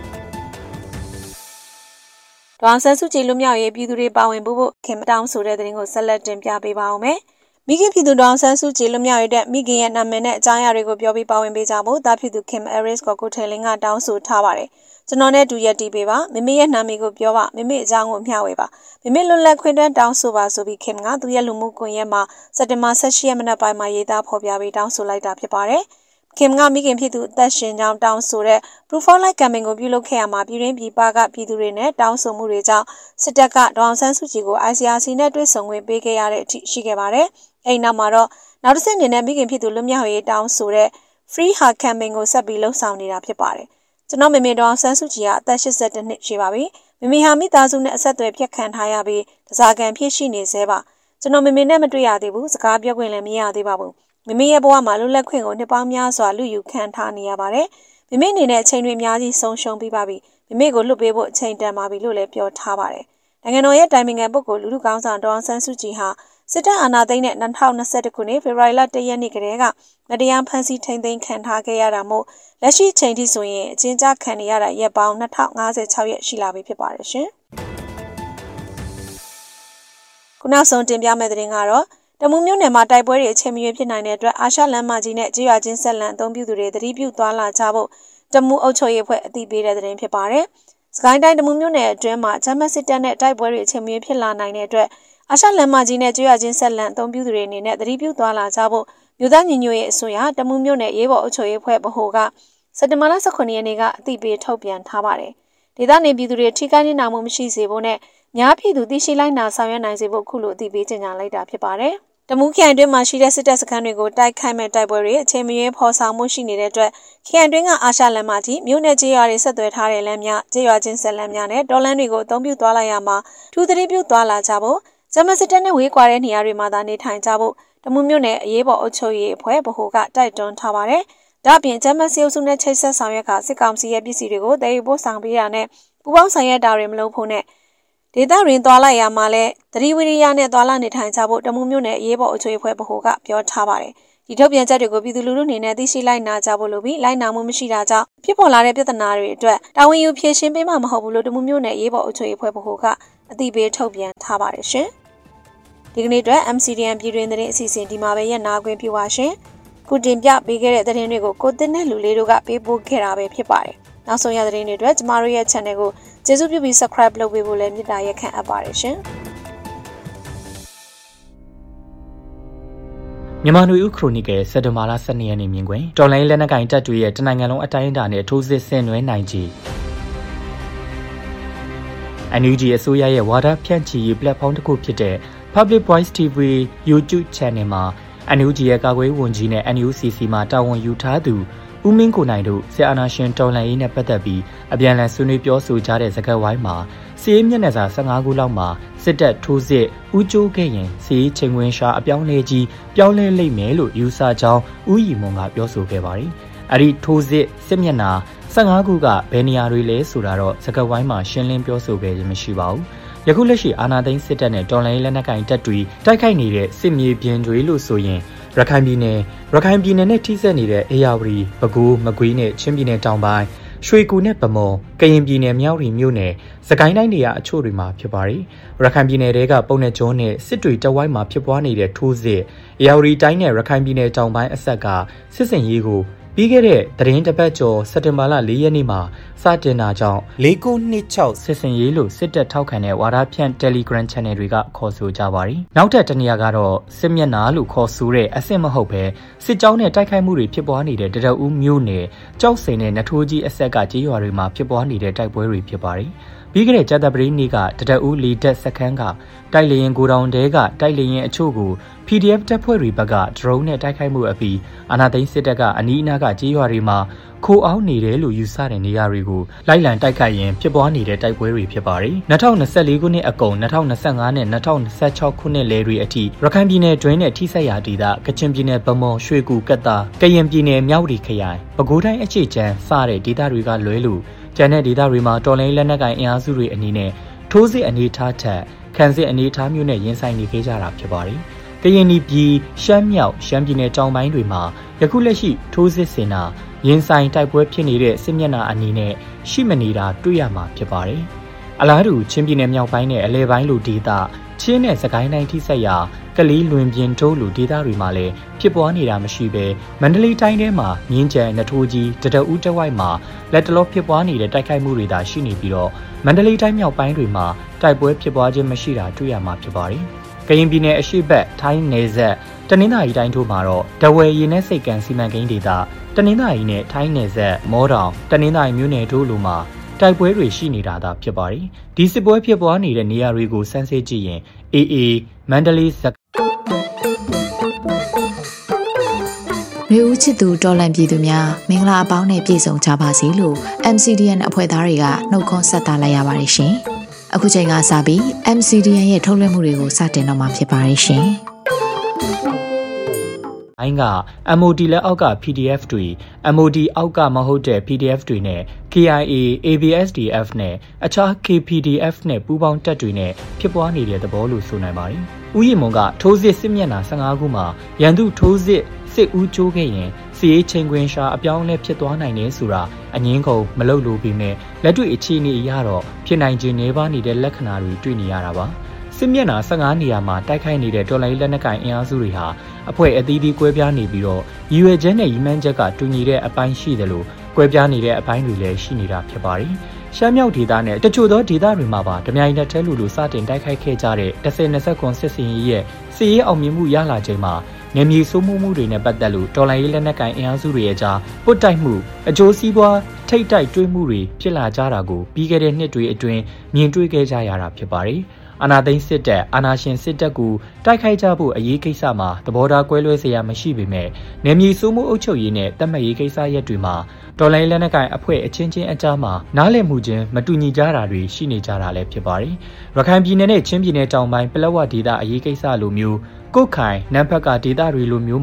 ဒေါအောင်ဆန်းစုကြည်လူမျိုးရေးပြည်သူတွေပါဝင်ဖို့ခင်တောင်းဆိုတဲ့သတင်းကိုဆက်လက်တင်ပြပေးပါောင်းမယ်။မိခင်ပြည်သူဒေါအောင်ဆန်းစုကြည်လူမျိုးရေးတဲ့မိခင်ရဲ့နာမည်နဲ့အကြောင်းအရာတွေကိုပြောပြီးပါဝင်ပေးကြဖို့တာဖြစ်သူခင်အဲရစ်ကိုထယ်လင်းကတောင်းဆိုထားပါတယ်။ကျွန်တော်နဲ့တူရက်တီးပေးပါမိမိရဲ့နာမည်ကိုပြောပါမိမိအကြောင်းကိုမျှဝေပါမိမိလွတ်လပ်ခွင့်တောင်းဆိုပါဆိုပြီးခင်ကသူရဲ့လူမှုကွန်ရက်မှာစက်တင်ဘာ18ရက်မနက်ပိုင်းမှာရေးသားဖော်ပြပြီးတောင်းဆိုလိုက်တာဖြစ်ပါတယ်။ခင်ကမိခင်ဖြစ်သူအသက်ရှင်ကြောင်းတောင်းဆိုတဲ့ Proof of Life campaign ကိုပြုလုပ်ခဲ့ရမှာပြည်တွင်းပြည်ပကပြည်သူတွေနဲ့တောင်းဆိုမှုတွေကြောင့်စစ်တပ်ကဒေါအောင်ဆန်းစုကြည်ကို ICRC နဲ့တွေ့ဆုံခွင့်ပေးခဲ့ရတဲ့အထိရှိခဲ့ပါတယ်။အဲဒီနောက်မှာတော့နောက်တစ်ဆင့်အနေနဲ့မိခင်ဖြစ်သူလွတ်မြောက်ရေးတောင်းဆိုတဲ့ Free Her campaign ကိုဆက်ပြီးလှုပ်ဆောင်နေတာဖြစ်ပါတယ်။ကျွန်တော်မေမေဒေါအောင်ဆန်းစုကြည်ကအသက်82နှစ်ရှိပါပြီ။မေမေဟာမိသားစုနဲ့အဆက်အသွယ်ဖြတ်ခံထားရပြီးတစားကန်ဖြစ်ရှိနေသေးပါ။ကျွန်တော်မေမေနဲ့မတွေ့ရသေးဘူးစကားပြောခွင့်လည်းမရသေးပါဘူး။မိမိရဲ့ဘဝမှာလွတ်လပ်ခွင့်ကိုနှစ်ပေါင်းများစွာလူယူခံထားနေရပါတယ်။မိမိအနေနဲ့အချိန်တွေအများကြီးဆုံးရှုံးပြီးပါပြီ။မိမိကိုလွတ်ပေးဖို့အချိန်တန်ပါပြီလို့လည်းပြောထားပါတယ်။နိုင်ငံတော်ရဲ့တိုင်ပင်ခံပုဂ္ဂိုလ်လူထုကောင်းဆောင်ဒေါအောင်ဆန်းစုကြည်ဟာစစ်တပ်အာဏာသိမ်းတဲ့2021ခုနှစ်ဖေဖော်ဝါရီလ1ရက်နေ့ကတည်းကမတရားဖမ်းဆီးထိန်းသိမ်းခံထားခဲ့ရတာမို့လက်ရှိချိန်ထိဆိုရင်အကျဉ်းချခံနေရတာရက်ပေါင်း2056ရက်ရှိလာပြီဖြစ်ပါတယ်ရှင်။ခုနောက်ဆုံးတင်ပြမယ့်သတင်းကတော့တမူးမြို့နယ်မှာတိုက်ပွဲတွေအချိန်မရွေးဖြစ်နိုင်တဲ့အတွက်အာရှလမ်းမကြီးနဲ့ကြေးရွာချင်းဆက်လန်အသုံးပြုသူတွေသတိပြုသွားလာကြဖို့တမူးအုပ်ချုပ်ရေးအဖွဲ့အသိပေးတဲ့သတင်းဖြစ်ပါတယ်။စကိုင်းတိုင်းတမူးမြို့နယ်အတွင်းမှာဂျမတ်စစ်တပ်နဲ့တိုက်ပွဲတွေအချိန်မရွေးဖြစ်လာနိုင်တဲ့အတွက်အာရှလမ်းမကြီးနဲ့ကြေးရွာချင်းဆက်လန်အသုံးပြုသူတွေအနေနဲ့သတိပြုသွားလာကြဖို့မြို့သားညီညွတ်ရေးအစိုးရတမူးမြို့နယ်ရေးပေါ်အုပ်ချုပ်ရေးအဖွဲ့ဗဟိုကစက်တင်ဘာလ18ရက်နေ့ကအသိပေးထုတ်ပြန်ထားပါတယ်။ဒေသနေပြည်သူတွေထိခိုက်နေတာမရှိစေဖို့နဲ့များပြည်သူသိရှိလိုက်နာဆောင်ရွက်နိုင်စေဖို့ခုလိုအသိပေးကြေညာလိုက်တာဖြစ်ပါတယ်။တမူးခရိုင်တွင်းမှာရှိတဲ့စစ်တပ်စခန်းတွေကိုတိုက်ခိုက်မဲ့တိုက်ပွဲတွေအချိန်မရွေးဖော်ဆောင်မှုရှိနေတဲ့အတွက်ခရိုင်တွင်းကအာရှလမ်းမကြီးမြို့နယ်ကြေးရွာတွေဆက်သွယ်ထားတဲ့လမ်းများကြေးရွာချင်းဆက်လမ်းများနဲ့တော်လမ်းတွေကိုအသုံးပြုသွားလိုက်ရမှာထူးသတိပြုသွားလာကြဖို့ဂျမစစ်တပ်နဲ့ဝေးကွာတဲ့နေရာတွေမှာသာနေထိုင်ကြဖို့တမူးမြို့နယ်အရေးပေါ်အုပ်ချုပ်ရေးအဖွဲ့ဗဟိုကတိုက်တွန်းထားပါတယ်။ဒါ့အပြင်ဂျမတ်စီအုပ်စုနဲ့ချိတ်ဆက်ဆောင်ရွက်ကစစ်ကောင်စီရဲ့ပစ္စည်းတွေကိုတည်ယူပို့ဆောင်ပေးတာနဲ့ပူးပေါင်းဆောင်ရွက်တာတွေမလုပ်ဖို့နဲ့ဒေသရင်းသွားလိုက်ရမှာလဲသတိဝိရိယနဲ့သွားလာနေထိုင်ကြဖို့တမူးမြို့နယ်အရေးပေါ်အချို့အဖွဲ့ဗဟိုကပြောထားပါတယ်။ဒီထုတ်ပြန်ချက်တွေကိုပြည်သူလူထုအနေနဲ့သိရှိလိုက်နာကြဖို့လိုပြီးလိုက်နာမှုမရှိတာကြောင့်ဖြစ်ပေါ်လာတဲ့ပြဿနာတွေအတွက်တာဝန်ယူဖြေရှင်းပေးမှာမဟုတ်ဘူးလို့တမူးမြို့နယ်အရေးပေါ်အချို့အဖွဲ့ဗဟိုကအသိပေးထုတ်ပြန်ထားပါတယ်ရှင်။ဒီကနေ့အတွက် MCDN ပြည်တွင်းသတင်းအစီအစဉ်ဒီမှာပဲရနာခွင့်ပြုပါရှင်။ခုတင်ပြပေးခဲ့တဲ့သတင်းတွေကိုကိုတင်နဲ့လူလေးတို့ကပေးပို့ခဲ့တာပဲဖြစ်ပါတယ်။နောက်ဆုံးရသတင်းတွေအတွက်ကျမတို့ရဲ့ channel ကိုကျေးဇူးပြုပြီး subscribe လုပ်ပေးဖို့လည်းမေတ္တာရက်ခံအပ်ပါတယ်ရှင်။မြန်မာနွေဦးခရိုနီကယ်စက်တင်ဘာလ12ရက်နေ့မြင်ကွင်တော်လိုင်းလက်နက်ကိုင်တပ်တွေရဲ့တနိုင်ငံလုံးအတိုင်းအတာနဲ့ထိုးစစ်ဆင်နွှဲနိုင်ကြီးNUG အစိုးရရဲ့ဝါဒဖြန့်ချီရေး platform တစ်ခုဖြစ်တဲ့ Public Voice TV YouTube Channel မှာ NUG ရဲ့ကာကွယ်ဝန်ကြီးနဲ့ NUCC မှာတာဝန်ယူထားသူဦးမင်းကိုနိုင်တို့စစ်အာဏာရှင်တော်လှန်ရေးနဲ့ပတ်သက်ပြီးအပြန်အလှန်ဆွေးနွေးပြောဆိုကြတဲ့စကားဝိုင်းမှာစီးရဲမျက်နှာစာ15ခုလောက်မှာစစ်တပ်ထိုးစစ်ဦးကျိုးခဲ့ရင်စီးရဲချိန်ခွင်ရှာအပြောင်းလဲကြီးပြောင်းလဲလိမ့်မယ်လို့ယူဆကြောင်းဦးရီမွန်ကပြောဆိုခဲ့ပါတယ်။အဲ့ဒီထိုးစစ်စစ်မျက်နှာ15ခုကဘယ်နေရာတွေလဲဆိုတာတော့စကားဝိုင်းမှာရှင်းလင်းပြောဆိုခဲ့ခြင်းမရှိပါဘူး။ယခုလက်ရှိအာဏာသိမ်းစစ်တပ်နဲ့တော်လှန်ရေးလက်နက်ကိုင်တပ်တွေတိုက်ခိုက်နေတဲ့စစ်မြေပြင်တွေလို့ဆိုရင်ရခိုင်ပြည်နယ်နဲ့ထိစပ်နေတဲ့အေရဝတီပဲခူးမကွေးနဲ့ချင်းပြည်နယ်တောင်ပိုင်းရွှေကူနဲ့ဗမော်ကရင်ပြည်နယ်မြောက်ရီမြို့နယ်စကိုင်းတိုင်းနေရာအချို့တွေမှာဖြစ်ပါတယ်ရခိုင်ပြည်နယ်တဲကပုံနဲ့ကျွန်းနဲ့စစ်တွေတဝိုင်းမှာဖြစ်ပွားနေတဲ့ထိုးစစ်အေရဝတီတိုင်းနဲ့ရခိုင်ပြည်နယ်တောင်ပိုင်းအဆက်ကစစ်စင်ရေးကိုပြီးခဲ့တဲ့သတင်းတစ်ပတ်ကျော်စက်တင်ဘာလ4ရက်နေ့မှာစတင်တာကြောင့်4926စစ်စင်ရေးလို့စစ်တပ်ထောက်ခံတဲ့ဝါဒဖြန့် Telegram Channel တွေကခေါ်ဆိုကြပါတယ်။နောက်ထပ်တနေရာကတော့စစ်မျက်နှာလို့ခေါ်ဆိုတဲ့အဆင့်မဟုတ်ပဲစစ်ကြောင်းနဲ့တိုက်ခိုက်မှုတွေဖြစ်ပွားနေတဲ့တရဦးမြို့နယ်ကြောက်စိန်နဲ့နထိုးကြီးအဆက်ကကြေးရွာတွေမှာဖြစ်ပွားနေတဲ့တိုက်ပွဲတွေဖြစ်ပါတယ်။ပြီးခဲ့တဲ့ကြာသပတေးနေ့ကတရဦးလီတက်စခန်းကတိုက်လေရင်ကိုတောင်တဲကတိုက်လေရင်အချို့ကို PDF တပ်ဖွဲ့တွေဘက်က drone နဲ့တိုက်ခိုက်မှုအပြီးအာဏာသိမ်းစစ်တပ်ကအနီးအနားကကြေးရွာတွေမှာခိုအောင်းနေတယ်လို့ယူဆတဲ့နေရာတွေကိုလိုက်လံတိုက်ခိုက်ရင်ဖြစ်ပွားနေတဲ့တိုက်ပွဲတွေဖြစ်ပါတယ်။2024ခုနှစ်အကုန်2025နဲ့2026ခုနှစ်လယ်တွေအထိရခိုင်ပြည်နယ်တွင်းနဲ့ထိစပ်ရာဒေသကချင်ပြည်နယ်ဗမော်ရွှေကူကတ်တာကရင်ပြည်နယ်မြောက်ရီခရိုင်ပဲခူးတိုင်းအခြေချမ်းစတဲ့ဒေသတွေကလွဲလို့ကျန်တဲ့ဒေသတွေမှာတော်လိုင်းလက်နက်ကိုင်အင်အားစုတွေအနေနဲ့ထိုးစစ်အနေထားထက်ခံစစ်အနေထားမျိုးနဲ့ရင်ဆိုင်နေခဲ့ကြတာဖြစ်ပါတယ်။ကရင်ပြည်ရှမ်းမြောက်ရှမ်းပြည်နယ်တောင်ပိုင်းတွေမှာယခုလက်ရှိထိုးစစ်ဆင်တာရင်ဆိုင်တိုက်ပွဲဖြစ်နေတဲ့စစ်မျက်နှာအနေနဲ့ရှိမနေတာတွေ့ရမှာဖြစ်ပါတယ်။အလားတူချင်းပြည်နယ်မြောက်ပိုင်းနဲ့အလဲပိုင်းလိုဒေသချင်းနဲ့စကိုင်းတိုင်းထိစပ်ရာကလေးလွင်ပြင်တိုးလိုဒေသတွေမှာလည်းဖြစ်ပွားနေတာမရှိဘဲမန္တလေးတိုင်းထဲမှာမြင်းကြံနထိုးကြီးတရဦးတဝိုက်မှာလက်တလောဖြစ်ပွားနေတဲ့တိုက်ခိုက်မှုတွေသာရှိနေပြီးတော့မန္တလေးတိုင်းမြောက်ပိုင်းတွေမှာတိုက်ပွဲဖြစ်ပွားခြင်းမရှိတာတွေ့ရမှာဖြစ်ပါတယ်။ကရင်ပြည်နယ်အရှေ့ဘက်ထိုင်းနယ်စပ်တနင်္သာရီတိုင်းထိုးမှာတော့တဝယ်ရေနက်စိတ်ကန်စီမံကိန်းဒေသတနင်္သာရီနဲ့ထိုင်းနယ်စပ်မောတောင်တနင်္သာရီမြို့နယ်တို့လိုမှာတိုက်ပွဲတွေရှိနေတာသာဖြစ်ပါတယ်။ဒီစစ်ပွဲဖြစ်ပွားနေတဲ့နေရာတွေကိုစမ်းစစ်ကြည့်ရင်AAမန္တလေးမျိုးဦးချစ်သူတော်လန်ပြည်သူများမင်္ဂလာအပေါင်းနဲ့ပြည့်စုံကြပါစေလို့ MCDN အဖွဲ့သားတွေကနှုတ်ခွန်းဆက်သလိုက်ရပါတယ်ရှင်။အခုချိန်ကစပြီး MCDN ရဲ့ထုတ်လွှင့်မှုတွေကိုစတင်တော့မှာဖြစ်ပါတယ်ရှင်။အိုင်းက MOD လက်အောက်က PDF တွေ MOD အောက်ကမဟုတ်တဲ့ PDF တွေနဲ့ KIA, ABSDF နဲ့အခြား KPDF နဲ့ပူးပေါင်းတပ်တွေနဲ့ဖြစ်ပွားနေတဲ့သဘောလို့ဆိုနိုင်ပါတယ်။ဦးရီမွန်ကထိုးစစ်စစ်မျက်နှာ15ခုမှာရန်သူထိုးစစ်စစ်ဦးကျိုးခဲ့ရင်စီရေးချိန်ခွင်ရှာအပြောင်းလဲဖြစ်သွားနိုင်တယ်ဆိုတာအငင်းကုန်မလုပ်လို့ပြီးမဲ့လက်တွေ့အခြေအနေအရတော့ဖြစ်နိုင်ခြင်းနေပါနေတဲ့လက္ခဏာတွေတွေ့နေရတာပါ။စစ်မျက်နှာ15နေရာမှာတိုက်ခိုက်နေတဲ့တော်လိုင်းလက်နက်ကိုင်အင်အားစုတွေဟာအဖွဲ့အသီးသီးကွဲပြားနေပြီးတော့ရည်ရွယ်ချက်နဲ့ရည်မှန်းချက်ကတူညီတဲ့အပိုင်းရှိတယ်လို့ကွဲပြားနေတဲ့အပိုင်းတွေလည်းရှိနေတာဖြစ်ပါတယ်။ရှမ်းမြောက်ဒေသနဲ့တချို့သောဒေသတွေမှာပါဓမြိုင်နဲ့တဲလူစတင်တိုက်ခိုက်ခဲ့ကြတဲ့10-20စစ်စင်ရေးရဲ့စစ်ရေးအောင်မြင်မှုရလာချိန်မှာနေမြေစိုးမိုးမှုတွေနဲ့ပတ်သက်လို့တော်လိုင်းရေးလက်နက်ကိုင်အင်အားစုတွေရဲ့ကြားပုတ်တိုက်မှုအကျိုးစီးပွားထိတ်တိုက်တွေးမှုတွေဖြစ်လာကြတာကိုပြီးခဲ့တဲ့နှစ်တွေအတွင်းမြင်တွေ့ခဲ့ကြရတာဖြစ်ပါတယ်။အာဏာသိမ်းစစ်တပ်အာဏာရှင်စစ်တပ်ကိုတိုက်ခိုက်ကြဖို့အရေးကိစ္စမှာသဘောထားကွဲလွဲစရာမရှိပေမဲ့နေမြေစိုးမိုးအုပ်ချုပ်ရေးနဲ့တတ်မှတ်ရေးကိစ္စရပ်တွေမှာတော်လိုင်းလက်နက်ကိုင်အဖွဲ့အချင်းချင်းအကြားမှာနားလည်မှုချင်းမတူညီကြတာတွေရှိနေကြတာလည်းဖြစ်ပါတယ်။ရခိုင်ပြည်နယ်နဲ့ချင်းပြည်နယ်တောင်ပိုင်းပလက်ဝဒေသအရေးကိစ္စလိုမျိုးကုတ်ခိုင်နမ်ဖက်ကဒေသတွေလိုမျိုးမှာ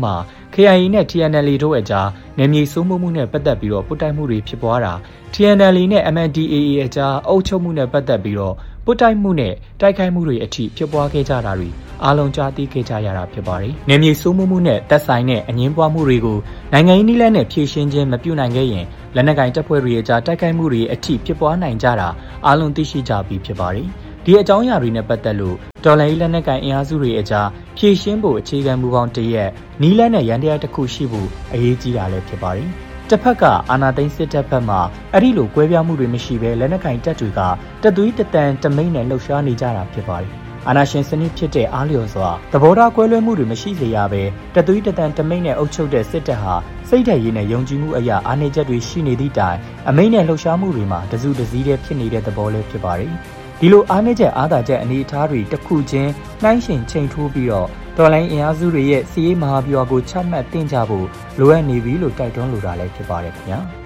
KIA နဲ့ TNLA တို့အကြားနယ်မြေစိုးမိုးမှုနဲ့ပတ်သက်ပြီးတော့ပုတ်တိုက်မှုတွေဖြစ်ပွားတာ TNLA နဲ့ MNDAA အကြားအုပ်ချုပ်မှုနဲ့ပတ်သက်ပြီးတော့ပုတ်တိုက်မှုနဲ့တိုက်ခိုက်မှုတွေအထိဖြစ်ပွားခဲ့ကြတာတွေအားလုံးကြားသိခဲ့ကြရတာဖြစ်ပါတယ်။နယ်မြေစိုးမိုးမှုနဲ့သက်ဆိုင်တဲ့အငြင်းပွားမှုတွေကိုနိုင်ငံရေးနည်းလမ်းနဲ့ဖြေရှင်းခြင်းမပြုနိုင်ခဲ့ရင်လက်နက်ကိုင်တပ်ဖွဲ့တွေအကြားတိုက်ခိုက်မှုတွေအထိဖြစ်ပွားနိုင်ကြတာအားလုံးသိရှိကြပြီးဖြစ်ပါတယ်။ဒီအကြောင်းအရာတွေနဲ့ပတ်သက်လို့တော်လှန်ရေးလက်နက်ကိုင်အင်အားစုတွေအကြားဖြည့်ရှင်းဖို့အခြေခံမူပေါင်းတရက်နီးလန်းနဲ့ရန်တရားတစ်ခုရှိဖို့အရေးကြီးတာလည်းဖြစ်ပါတယ်။တစ်ဖက်ကအာဏာသိမ်းစစ်တပ်ဘက်မှအဲ့ဒီလိုကွဲပြားမှုတွေမရှိဘဲလက်နက်ကိုင်တပ်တွေကတသွေးတတန်တမိတ်နဲ့လှုပ်ရှားနေကြတာဖြစ်ပါတယ်။အာဏာရှင်စနစ်ဖြစ်တဲ့အားလျော်စွာသဘောထားကွဲလွဲမှုတွေမရှိစေရဘဲတသွေးတတန်တမိတ်နဲ့အုပ်ချုပ်တဲ့စစ်တပ်ဟာစိတ်ဓာတ်ရည်နဲ့ယုံကြည်မှုအရာအားနည်းချက်တွေရှိနေသည့်တိုင်အမိန့်နဲ့လှုပ်ရှားမှုတွေမှာတစုတစည်းတည်းဖြစ်နေတဲ့သဘောလေးဖြစ်ပါတယ်။ဒီလိုအားနည်းချက်အားသာချက်အနေအထားတွေတစ်ခုချင်းနှိုင်းယှဉ်ချိန်ထိုးပြီးတော့တော်လိုင်းအင်အားစုတွေရဲ့စီးရေးမဟာဗျူဟာကိုချမှတ်တင်ကြဖို့လိုအပ်နေပြီလို့တိုက်တွန်းလိုတာလည်းဖြစ်ပါတယ်ခင်ဗျာ။